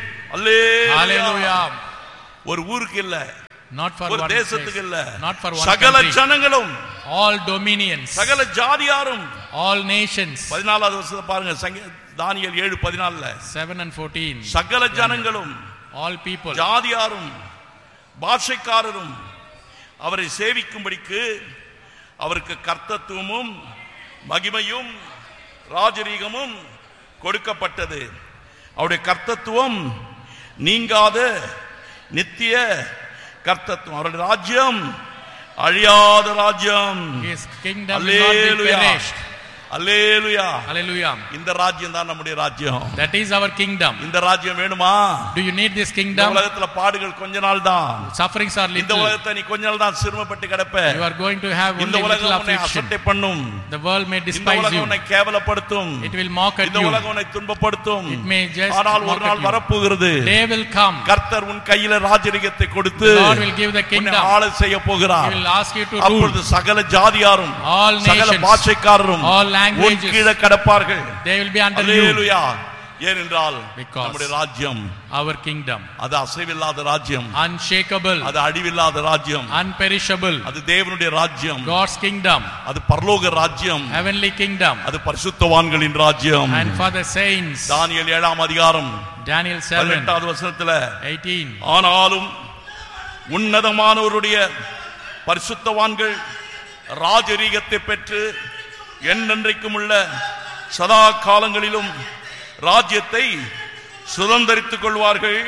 Speaker 2: அல்லேலூயா. ஒரு ஊருக்கு இல்ல,
Speaker 1: not for
Speaker 2: ஒரு
Speaker 1: one
Speaker 2: தேசத்துக்கு இல்ல,
Speaker 1: not for one
Speaker 2: சகல
Speaker 1: country,
Speaker 2: ஜனங்களும்,
Speaker 1: all dominions,
Speaker 2: சகல ஜாதியாரும்,
Speaker 1: all nations.
Speaker 2: 14வது வசனத்தை பாருங்க, தானியேல் 7:14.
Speaker 1: 7 and 14,
Speaker 2: சகல ஜனங்களும்,
Speaker 1: all people,
Speaker 2: ஜாதியாரும், பாஷைக்காரரும் அவரை சேவிக்கும்படிக்கு அவருக்கு கர்த்தத்துவமும் மகிமையும் ராஜரீகமும் கொடுக்கப்பட்டது. அவருடைய கர்த்தத்துவம் நீங்காத நித்திய கர்த்தத்துவம். அவருடைய ராஜ்யம் அழியாத ராஜ்யம்.
Speaker 1: his kingdom will not be perished.
Speaker 2: Hallelujah.
Speaker 1: Hallelujah.
Speaker 2: இந்த ராஜ்யம் தான் நம்முடைய ராஜ்யம்.
Speaker 1: That is our kingdom.
Speaker 2: இந்த ராஜ்யம் வேணுமா?
Speaker 1: Do you need this
Speaker 2: இந்த
Speaker 1: kingdom?
Speaker 2: உலகத்துல பாடுகள் கொஞ்ச நாள் தான்.
Speaker 1: Sufferings are
Speaker 2: இந்த
Speaker 1: little.
Speaker 2: உலகத்தை நீ கொஞ்ச நாள் தான் சிரமப்பட்டு கிடப்ப.
Speaker 1: You are going to have
Speaker 2: இந்த
Speaker 1: only
Speaker 2: உலகம்
Speaker 1: little
Speaker 2: உன்னை
Speaker 1: affliction.
Speaker 2: அசட்டை பண்ணும்.
Speaker 1: The world may
Speaker 2: இந்த
Speaker 1: despise
Speaker 2: உலகம்
Speaker 1: you.
Speaker 2: உன்னை கேவலப்படுத்தும்.
Speaker 1: It will mock at
Speaker 2: இந்த
Speaker 1: you.
Speaker 2: உலகம் உன்னை துன்பப்படுத்தும்.
Speaker 1: It may just
Speaker 2: ஆனால்
Speaker 1: mock
Speaker 2: ஒரு
Speaker 1: at
Speaker 2: நாள்
Speaker 1: you.
Speaker 2: வரப்போகிறது.
Speaker 1: Day will come.
Speaker 2: கர்த்தர் உன் கையில ராஜரிகத்தை கொடுத்து
Speaker 1: The Lord will give the
Speaker 2: உன்னை
Speaker 1: kingdom.
Speaker 2: ஆள செய்ய
Speaker 1: He
Speaker 2: போகிறார்.
Speaker 1: will ask you to rule.
Speaker 2: அப்பொழுது சகல ஜாதியாரும்,
Speaker 1: All
Speaker 2: சகல
Speaker 1: nations,
Speaker 2: பாஷைக்காரரும்
Speaker 1: all
Speaker 2: உன்
Speaker 1: languages,
Speaker 2: கீழே கடப்பார்கள்.
Speaker 1: they will be under you.
Speaker 2: அல்லேலூயா. ஏனென்றால்
Speaker 1: Because
Speaker 2: நம்முடைய ராஜ்யம்
Speaker 1: our kingdom,
Speaker 2: அது அசைவில்லாத ராஜ்யம்,
Speaker 1: unshakable,
Speaker 2: அது அழிவில்லாத ராஜ்யம்,
Speaker 1: unperishable,
Speaker 2: அது தேவனுடைய ராஜ்யம்,
Speaker 1: God's kingdom,
Speaker 2: அது பரலோக ராஜ்யம்,
Speaker 1: heavenly kingdom,
Speaker 2: அது பரிசுத்தவான்களின் ராஜ்யம்.
Speaker 1: and for the saints.
Speaker 2: தானியேல் 7 அதிகாரம்
Speaker 1: Daniel 7
Speaker 2: 18வது வசனத்துல
Speaker 1: 18,
Speaker 2: ஆனாலும் உன்னதமானவருடைய பரிசுத்தவான்கள் ராஜரீகத்தை பெற்று என்றென்றைக்கும் உள்ள சதா காலங்களிலும் ராஜ்யத்தை சுதந்தரித்துக் கொள்வார்கள்.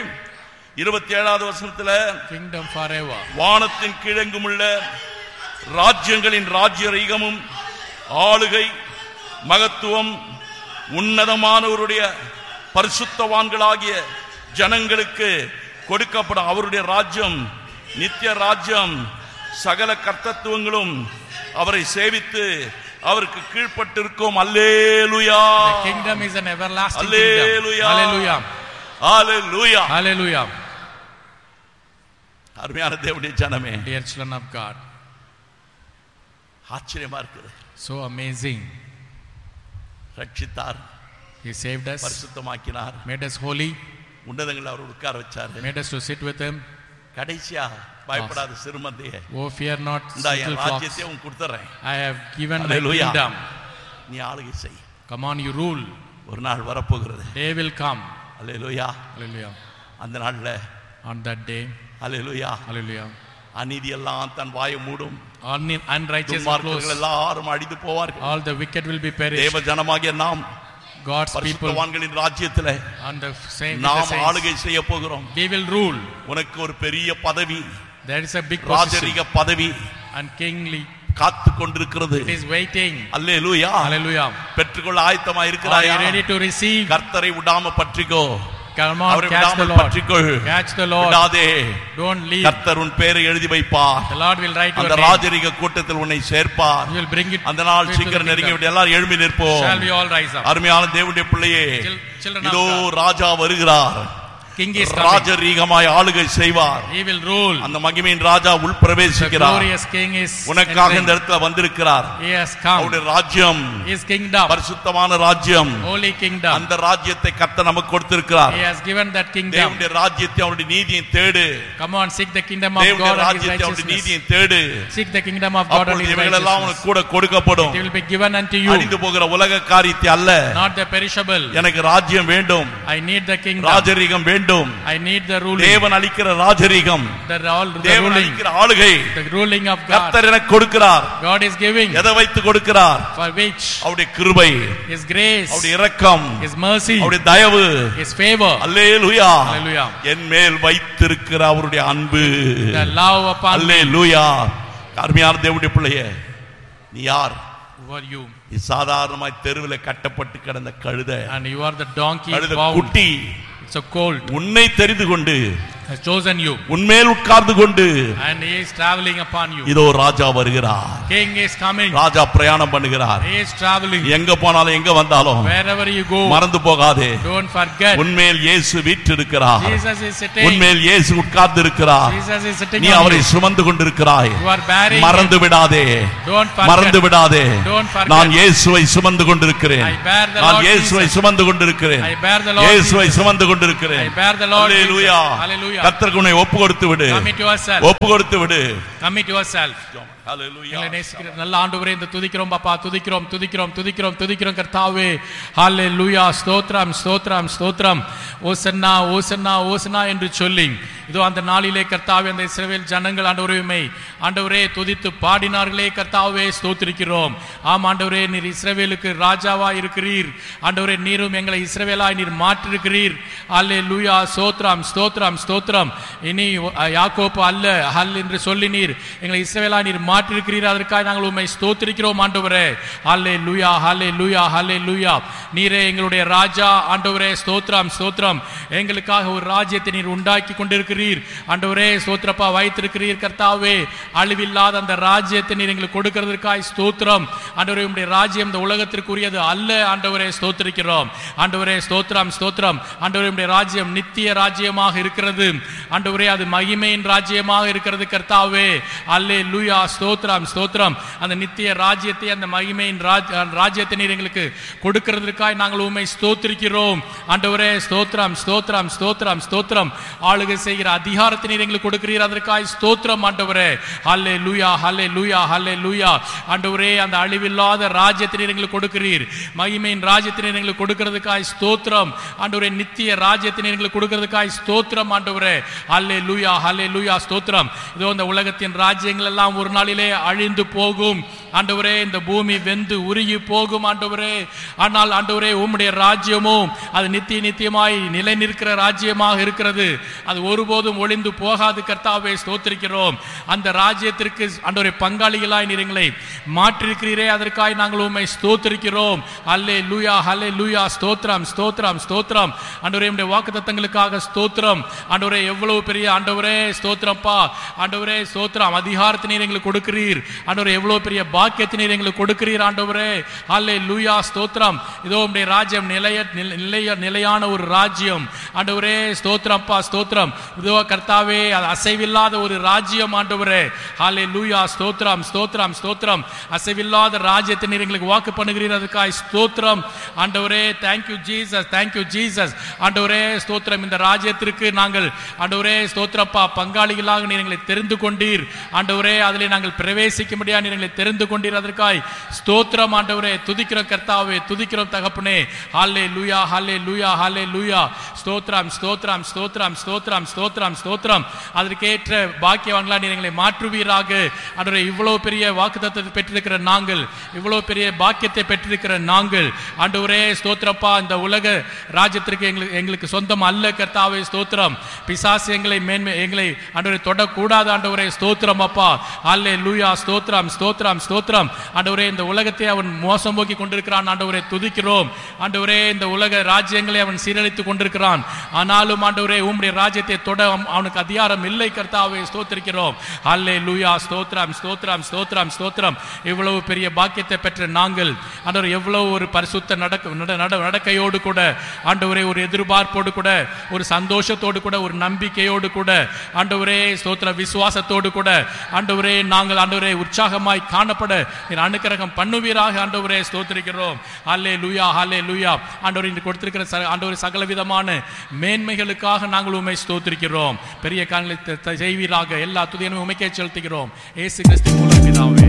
Speaker 2: 27வது வசனத்துல
Speaker 1: kingdom forever.
Speaker 2: வானத்தின் கீழெங்கும் உள்ள ராஜ்யங்களின் ராஜ்யரீகமும் ஆளுகை மகத்துவம் உன்னதமானவருடைய பரிசுத்தவான்களாகிய ஜனங்களுக்கு கொடுக்கப்படும். அவருடைய ராஜ்யம் நித்திய ராஜ்யம். சகல கர்த்தத்துவங்களும் அவரை சேவித்து அவருக்கு கீழ்ப்பட்டிருக்கும். அல்லேலூயா.
Speaker 1: The kingdom is an everlasting
Speaker 2: Hallelujah.
Speaker 1: kingdom. Hallelujah.
Speaker 2: Hallelujah.
Speaker 1: Hallelujah.
Speaker 2: அருமையான தேவனுடைய ஜனமே,
Speaker 1: Dear children of God,
Speaker 2: ஆச்சரியமா இருக்குது.
Speaker 1: so amazing.
Speaker 2: ரட்சித்தார்,
Speaker 1: He saved us,
Speaker 2: பரிசுத்தமாக்கினார்,
Speaker 1: made us holy,
Speaker 2: உன்னதங்களை அவர் உட்கார வச்சாரு.
Speaker 1: made us to sit with Him.
Speaker 2: கடைசியா பயப்படாத சிறுமந்தையே,
Speaker 1: Oh, fear not,
Speaker 2: இந்த
Speaker 1: little flocks.
Speaker 2: ராஜ்யத்தை உன் கொடுத்துறேன்.
Speaker 1: I have given my
Speaker 2: Hallelujah.
Speaker 1: kingdom.
Speaker 2: நீ ஆளுகை செய்.
Speaker 1: Come on, you rule.
Speaker 2: ஒரு நாள் வரப்போகிறது.
Speaker 1: Day will come.
Speaker 2: Hallelujah.
Speaker 1: Hallelujah.
Speaker 2: அந்த நாள்ல
Speaker 1: On that day,
Speaker 2: hallelujah,
Speaker 1: hallelujah,
Speaker 2: அநீதி எல்லாம் தன் வாயை மூடும்.
Speaker 1: unrighteous will
Speaker 2: துன்மார்க்கர்கள்
Speaker 1: close.
Speaker 2: எல்லாரும் அழிந்து போவார்கள்.
Speaker 1: All the wicked will be perished.
Speaker 2: தேவ ஜனமாகிய நாம்
Speaker 1: God's people
Speaker 2: பரிசுத்தவான்களின் ராஜ்யத்திலே
Speaker 1: on the same with the
Speaker 2: நாம்
Speaker 1: saints.
Speaker 2: ஆளுகை செய்ய போகிறோம்.
Speaker 1: We will rule.
Speaker 2: உனக்கு ஒரு பெரிய பதவி,
Speaker 1: There is a big position
Speaker 2: ராஜரீக பதவி
Speaker 1: and kingly.
Speaker 2: காத்து கொண்டிருக்கிறது.
Speaker 1: It is waiting.
Speaker 2: Hallelujah.
Speaker 1: Hallelujah.
Speaker 2: பெற்றுக்கொள்ள ஆயத்தமா
Speaker 1: Are
Speaker 2: இருக்கிறாயா?
Speaker 1: you ready to receive?
Speaker 2: கர்த்தரை விடாம பற்றிக்கோ.
Speaker 1: Come on,
Speaker 2: அவரை
Speaker 1: catch the
Speaker 2: விடாமல்
Speaker 1: Lord.
Speaker 2: பற்றிக்கொள்.
Speaker 1: Catch the Lord.
Speaker 2: விடாதே.
Speaker 1: Don't leave.
Speaker 2: கர்த்தர் உன் பேரை எழுதி வைப்பார்.
Speaker 1: The Lord will write your
Speaker 2: அந்த
Speaker 1: name.
Speaker 2: ராஜரீக கூட்டத்தில் உன்னை சேர்ப்பார்.
Speaker 1: He will bring it.
Speaker 2: அந்த நாள்
Speaker 1: to the
Speaker 2: சீக்கிரம் நெருங்கி
Speaker 1: kingdom.
Speaker 2: விட்டு எல்லாரும் எழும்பி நிற்போம்.
Speaker 1: Shall we all rise up?
Speaker 2: அருமையான தேவனுடைய பிள்ளையே,
Speaker 1: Children of
Speaker 2: இதோ
Speaker 1: God.
Speaker 2: ராஜா வருகிறார்.
Speaker 1: King is coming.
Speaker 2: ராஜரீகமாய் ஆளுகை செய்வார்.
Speaker 1: He will rule.
Speaker 2: அந்த மகிமையின் ராஜா உள்
Speaker 1: The
Speaker 2: பிரவேசிக்கிறார்.
Speaker 1: glorious King is
Speaker 2: உனக்காக இந்த
Speaker 1: entering.
Speaker 2: இடத்துல வந்திருக்கிறார்.
Speaker 1: He has come.
Speaker 2: அவருடைய ராஜ்யம்
Speaker 1: His kingdom,
Speaker 2: பரிசுத்தமான ராஜ்யம்.
Speaker 1: holy kingdom.
Speaker 2: அந்த ராஜ்யத்தை கர்த்தர் நமக்கு கொடுத்திருக்கிறார்.
Speaker 1: He has given that kingdom.
Speaker 2: தேவனுடைய ராஜ்யத்தை அவருடைய நீதியை தேடு.
Speaker 1: Come on, seek the kingdom of
Speaker 2: தேவனுடைய
Speaker 1: God and His
Speaker 2: ராஜ்யத்தை அவருடைய
Speaker 1: righteousnஸ்.
Speaker 2: நீதியை தேடு.
Speaker 1: Seek the kingdom of God and
Speaker 2: அப்பொழுது
Speaker 1: His
Speaker 2: இவைகள் எல்லாம்
Speaker 1: righteousness.
Speaker 2: உனக்கு கூட கொடுக்கப்படும்.
Speaker 1: It will be given unto you.
Speaker 2: அழிந்து போகிற உலக காரியத்தை அல்ல.
Speaker 1: Not the perishable.
Speaker 2: எனக்கு ராஜ்யம் வேண்டும்,
Speaker 1: I need the kingdom.
Speaker 2: ராஜரீகம் வேண்டும். வேண்டும்.
Speaker 1: I need the ruling.
Speaker 2: தேவன் அளிக்கிற ராஜரீகம்,
Speaker 1: The
Speaker 2: தேவன்
Speaker 1: ruling.
Speaker 2: அளிக்கிற ஆளுகை,
Speaker 1: The ruling of God.
Speaker 2: கர்த்தர் எனக்கு கொடுக்கிறார்.
Speaker 1: God is giving.
Speaker 2: எதை வைத்து கொடுக்கிறார்?
Speaker 1: For which?
Speaker 2: அவருடைய கிருபை,
Speaker 1: His grace.
Speaker 2: அவருடைய இரக்கம்,
Speaker 1: His mercy.
Speaker 2: அவருடைய தயவு,
Speaker 1: His favor.
Speaker 2: அல்லேலூயா.
Speaker 1: Hallelujah.
Speaker 2: என் மேல் வைத்திருக்கிற அவருடைய அன்பு.
Speaker 1: The love upon me.
Speaker 2: அல்லேலூயா. அருமையான தேவனுடைய பிள்ளையே, நீ யார்?
Speaker 1: Who are you?
Speaker 2: நீ சாதாரணமாய் தெருவில் கட்டப்பட்டு கிடந்த கழுதை,
Speaker 1: And you are the donkey
Speaker 2: கழுதை
Speaker 1: bound.
Speaker 2: குட்டி.
Speaker 1: It's a colt.
Speaker 2: உன்னை தெரிந்து கொண்டு
Speaker 1: Has chosen you.
Speaker 2: உன்மேல் உட்கார்ந்து கொண்டு
Speaker 1: And he is traveling upon you.
Speaker 2: இதோ ராஜா வருகிறார்.
Speaker 1: King is coming.
Speaker 2: ராஜா பிரயாணம் பண்ணுகிறார்.
Speaker 1: He is traveling.
Speaker 2: எங்க போனாலும் எங்க வந்தாலும்
Speaker 1: Wherever you go.
Speaker 2: மறந்து போகாதே.
Speaker 1: Don't forget.
Speaker 2: உன்மேல் இயேசு வீற்றிருக்கிறார்.
Speaker 1: Jesus is sitting.
Speaker 2: உன்மேல் இயேசு உட்கார்ந்து இருக்கிறார்.
Speaker 1: Jesus is sitting.
Speaker 2: நீ அவரை சுமந்து கொண்டிருக்கிறாய்.
Speaker 1: You are bearing.
Speaker 2: மறந்து விடாதே.
Speaker 1: Don't forget.
Speaker 2: மறந்து விடாதே.
Speaker 1: Don't forget.
Speaker 2: நான் இயேசுவை சுமந்து கொண்டிருக்கிறேன்.
Speaker 1: I bear the
Speaker 2: நான்
Speaker 1: Lord
Speaker 2: இயேசுவை
Speaker 1: Jesus.
Speaker 2: சுமந்து கொண்டிருக்கிறேன்.
Speaker 1: I bear the Lord
Speaker 2: இயேசுவை
Speaker 1: Jesus.
Speaker 2: சுமந்து கொண்டிருக்கிறேன்.
Speaker 1: I bear the Lord
Speaker 2: hallelujah.
Speaker 1: Jesus. Hallelujah.
Speaker 2: கர்த்தருக்கு உன்னை ஒப்பு கொடுத்து விடு.
Speaker 1: Commit yourself.
Speaker 2: ஒப்பு கொடுத்து விடு.
Speaker 1: Commit yourself.
Speaker 2: ஹalleluya.
Speaker 1: எங்களை நேசிக்கிற நல்ல ஆண்டவரே, இந்த துதிக்கிறோம் பாப்பா, துதிக்கிறோம் துதிக்கிறோம் துதிக்கிறோம் துதிக்கிறோம் கர்த்தாவே. ஹalleluya. ஸ்தோத்திரம் ஸ்தோத்திரம் ஸ்தோத்திரம். ஓசன்னா ஓசன்னா ஓசன்னா என்று சொல்லி இதோ அந்த நாளிலே கர்த்தாவே அந்த இஸ்ரவேல் ஜனங்கள் ஆண்டவரே துதித்து பாடினார்களே கர்த்தாவே, ஸ்தோத்திரிக்கிறோம். ஆம் ஆண்டவரே, நீர் இஸ்ரவேலுக்கு ராஜாவா இருக்கிறீர். ஆண்டவரே, நீரும் எங்களை இஸ்ரவேலாய் நீர் மாற்றிருக்கிறீர். ஹalleluya. ஸ்தோத்திரம் ஸ்தோத்திரம் ஸ்தோத்திரம். இனி யாக்கோப்பு அல்ல ஹல் என்று சொல்லி நீர் எங்களை இஸ்ரவேலாய் நீர் மாற்றிருக்கிறீர். அதற்காக நாங்கள் உம்மை ஸ்தோத்திரிக்கிறோம் ஆண்டவரே. ஹalleluya ஹalleluya ஹalleluya. நீரே எங்களுடைய ராஜா ஆண்டவரே. ஸ்தோத்திரம் ஸ்தோத்திரம். எங்களுக்காக ஒரு ராஜ்யத்தை நீர் உண்டாக்கி கொண்டிருக்கிறீர் ஆண்டவரே. ஸ்தோத்திரப்பா, வைத்திருக்கிறீர் கர்த்தாவே. அழிவில்லாத அந்த ராஜ்யத்தை நீர் எங்களுக்கு கொடுக்கிறதற்காக ஸ்தோத்திரம் ஆண்டவரே. உம்முடைய ராஜ்யம் இந்த உலகத்திற்குரியது அல்ல ஆண்டவரே. ஸ்தோத்திரிக்கிறோம் ஆண்டவரே. ஸ்தோத்திரம் ஸ்தோத்திரம் ஆண்டவரே. உம்முடைய ராஜ்யம் நித்திய ராஜ்யமாக இருக்கிறது ஆண்டவரே. அது மகிமையின் ராஜ்யமாக இருக்கிறது கர்த்தாவே. அல்லேலூயா. ஸ்தோத்திரம் ஸ்தோத்திரம். அந்த நித்திய ராஜ்யத்தை, அந்த மகிமையின் ராஜ்யத்தை நீர் எங்களுக்கு கொடுக்கிறதற்காக நாங்கள் உம்மை ஸ்தோத்திரிக்கிறோம் ஆண்டவரே. ஸ்தோத்திரம் ஸ்தோத்திரம் ஸ்தோத்திரம் ஸ்தோத்திரம். ஆளுகை செய்கிற அதிகாரத்தை நீர் எங்களுக்கு கொடுக்கிறீர். அதற்காக ஸ்தோத்திரம் ஆண்டவரே. ஹல்லேலூயா ஹல்லேலூயா ஹல்லேலூயா. ஆண்டவரே, அந்த அழிவில்லாத ராஜ்யத்தை நீர் எங்களுக்கு கொடுக்கிறீர். மகிமையின் ராஜ்யத்தை நீர் எங்களுக்கு கொடுக்கிறதுக்காக ஸ்தோத்திரம் ஆண்டவரே. நித்திய ராஜ்யத்தை நீர் எங்களுக்கு கொடுக்கிறதுக்காக ஸ்தோத்திரம் ஆண்டவரே. ஹல்லேலூயா ஹல்லேலூயா. ஸ்தோத்திரம். இதோ இந்த உலகத்தின் ராஜ்யங்கள் எல்லாம் ஒரு நாளிலே அழிந்து போகும் ஆண்டவரே. இந்த பூமி வெந்து உருகி போகும் ஆண்டவரே. ஆனால் ஆண்டவரே, உம்முடைய ராஜ்யமும் அது நித்தியமாய் நிலை நிற்கிற ராஜ்யமாக இருக்கிறது. அது ஒருபோதும் ஒளிந்து போகாது கர்த்தாவே. ஸ்தோத்திரிக்கிறோம். அந்த ராஜ்யத்திற்கு ஆண்டவரே பங்காளிகளாய் நீர் எங்களை மாற்றிருக்கிறீரே. அதற்காக நாங்கள் உம்மை ஸ்தோத்திரிக்கிறோம். அல்லேலூயா அல்லேலூயா. ஸ்தோத்திரம் ஸ்தோத்திரம் ஸ்தோத்திரம் ஆண்டவரே. உம்முடைய வாக்குத்தத்தங்களுக்காக ஸ்தோத்திரம் ஆண்டவரே. எவ்வளவு பெரிய ஆண்டவரே. ஸ்தோத்திரப்பா ஆண்டவரே. ஸ்தோத்திரம். அதிகாரத்தை நீர் எங்களுக்கு கொடுக்கிறீர் ஆண்டவரே. எவ்வளவு பெரிய பாக்கியத்தை நீர் எங்களுக்கு கொடுக்கிறீர் ஆண்டவரே. அல்லேலூயா. ஸ்தோத்திரம். இதோ உம்முடைய ராஜ்யம் நிலையான ஒரு ராஜ்யம் ஆண்டவரே. ஸ்தோத்திரப்பா ஸ்தோத்திரம். இதோ கர்த்தாவே, அது அசைவில்லாத ஒரு ராஜ்யம் ஆண்டவரே. ஹல்லேலூயா. ஸ்தோத்திரம் ஸ்தோத்திரம் ஸ்தோத்திரம். அசைவில்லாத ராஜ்யத்தை நீர் எங்களுக்கு வாக்கு பண்ணுகிறீர். அதுக்காக ஸ்தோத்திரம் ஆண்டவரே. தேங்க்யூ ஜீசஸ், தேங்க்யூ ஜீசஸ் ஆண்டவரே. ஸ்தோத்திரம். இந்த ராஜ்யத்திற்கு நாங்கள் ஆண்டவரே ஸ்தோத்திரப்பா பங்காளிகளாக நீர் எங்களை தெரிந்து கொண்டீர் ஆண்டவரே. அதிலே நாங்கள் பிரவேசிக்க முடியாது நீர் எங்களை தெரிந்து கொண்டீர். அதற்காய் ஸ்தோத்திரம் ஆண்டவரே. துதிக்கிறோம் கர்த்தாவே, துதிக்கிறோம் தகப்பனே. ஹல்லேலூயா ஹல்லேலூயா ஹல்லேலூயா. ஸ்தோத்திரம் ஸ்தோத்திரம் ஸ்தோத்திரம் ஸ்தோத்திரம் ஸ்தோத்திரம் ஸ்தோத்திரம். அதற்கேற்ற பாக்கியவான்களா நீர் எங்களை மாற்றுவீராக ஆண்டவரே. இவ்வளவு பெரிய வாக்குத்தத்தத்தை பெற்றிருக்கிற நாங்கள், இவ்வளவு பெரிய பாக்கியத்தை பெற்றிருக்கிற நாங்கள் ஆண்டவரே. ஸ்தோத்திரப்பா, இந்த உலக ராஜ்யத்திற்கு எங்களுக்கு சொந்தம் அல்ல கர்த்தாவே. ஸ்தோத்திரம். பிசாசு எங்களை ஆண்டவரை தொடக்கூடாது ஆண்டவரே. ஸ்தோத்திரம் அப்பா. அல்லேலூயா. ஸ்தோத்திரம் ஸ்தோத்திரம் ஸ்தோத்திரம் ஆண்டவரே. இந்த உலகத்தை அவன் மோசம் போக்கி கொண்டிருக்கிறான் ஆண்டவரே. துதிக்கிறோம் ஆண்டவரே. இந்த உலக ராஜ்யங்களை அவன் சீரழித்துக் கொண்டிருக்கிறான். ஆனாலும் ஆண்டவரே, உம்முடைய ராஜ்யத்தை தொட அவனுக்கு அதிகாரம் இல்லை கர்த்தாவே. ஸ்தோத்திரிக்கிறோம். அல்லேலூயா. ஸ்தோத்திரம் ஸ்தோத்திரம் ஸ்தோத்திரம் ஸ்தோத்திரம். இவ்வளவு பெரிய பாக்கியத்தை பெற்ற நாங்கள் ஆண்டவரே, எவ்வளவு ஒரு பரிசுத்த நடக்கையோடு கூட ஆண்டவரே, ஒரு எதிர்பார்ப்போடு கூட, ஒரு சந்தோஷத்தோடு கூட, ஒரு நம்பிக்கையோடு கூட ஆண்டவரே ஸ்தோத்திர விசுவாசத்தோடு கூட ஆண்டவரே நாங்கள் ஆண்டவரே உற்சாகமாய் காணப்பட நீர் அனுக்கிரகம் பண்ணுவீராக ஆண்டவரே. ஸ்தோத்திரிக்கிறோம். அல்லேலூயா அல்லேலூயா. ஆண்டவரே, இன்று கொடுத்திருக்கிற ஆண்டவரே சகல விதமான மேன்மைகளுக்காக நாங்கள் உம்மை ஸ்தோத்திரிக்கிறோம். பெரிய காரியங்களை செய்வீராக. எல்லா துதியையும் உமக்கே செலுத்துகிறோம். இயேசு கிறிஸ்து மூலம் பிதாவே.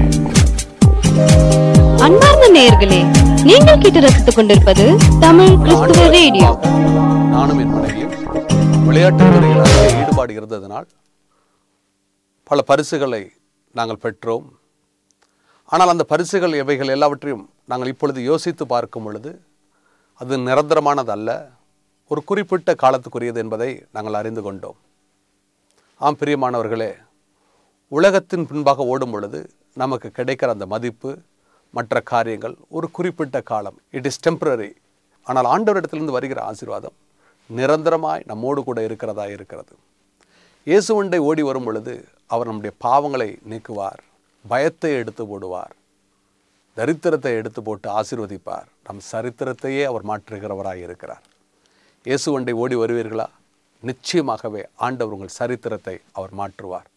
Speaker 3: அன்பார்ந்த நேயர்களே, நீங்கள் கேட்டு ரசித்துக் கொண்டிருப்பது தமிழ் கிறிஸ்துவ ரேடியோ.
Speaker 4: நானும் என் மனைவியும்
Speaker 3: விளையாட்டுத் துறையில் அதிக ஈடுபாடு இருந்ததனால் பல பரிசுகளை நாங்கள் பெற்றோம். ஆனால் அந்த பரிசுகள் எவைகள் எல்லாவற்றையும் நாங்கள் இப்பொழுது யோசித்து பார்க்கும் பொழுது அது நிரந்தரமானதல்ல, ஒரு குறிப்பிட்ட காலத்துக்குரியது என்பதை நாங்கள் அறிந்து கொண்டோம். ஆம் பிரியமானவர்களே, உலகத்தின் பின்பாக ஓடும் பொழுது நமக்கு கிடைக்கிற அந்த மதிப்பு, மற்ற காரியங்கள் ஒரு குறிப்பிட்ட காலம், இட் இஸ் டெம்பரரி. ஆனால் ஆண்டவரிடத்திலிருந்து வருகிற ஆசீர்வாதம் நிரந்தரமாய் நம்மோடு கூட இருக்கிறதா இருக்கிறது. இயேசுவண்டை ஓடி வரும் பொழுது அவர் நம்முடைய பாவங்களை நீக்குவார், பயத்தை எடுத்து போடுவார், தரித்திரத்தை எடுத்து போட்டு ஆசீர்வதிப்பார். நம் சரித்திரத்தையே அவர் மாற்றுகிறவராய் இருக்கிறார். இயேசுவண்டை ஓடி வருவீர்களா? நிச்சயமாகவே ஆண்டவர் உங்கள் சரித்திரத்தை அவர் மாற்றுவார்.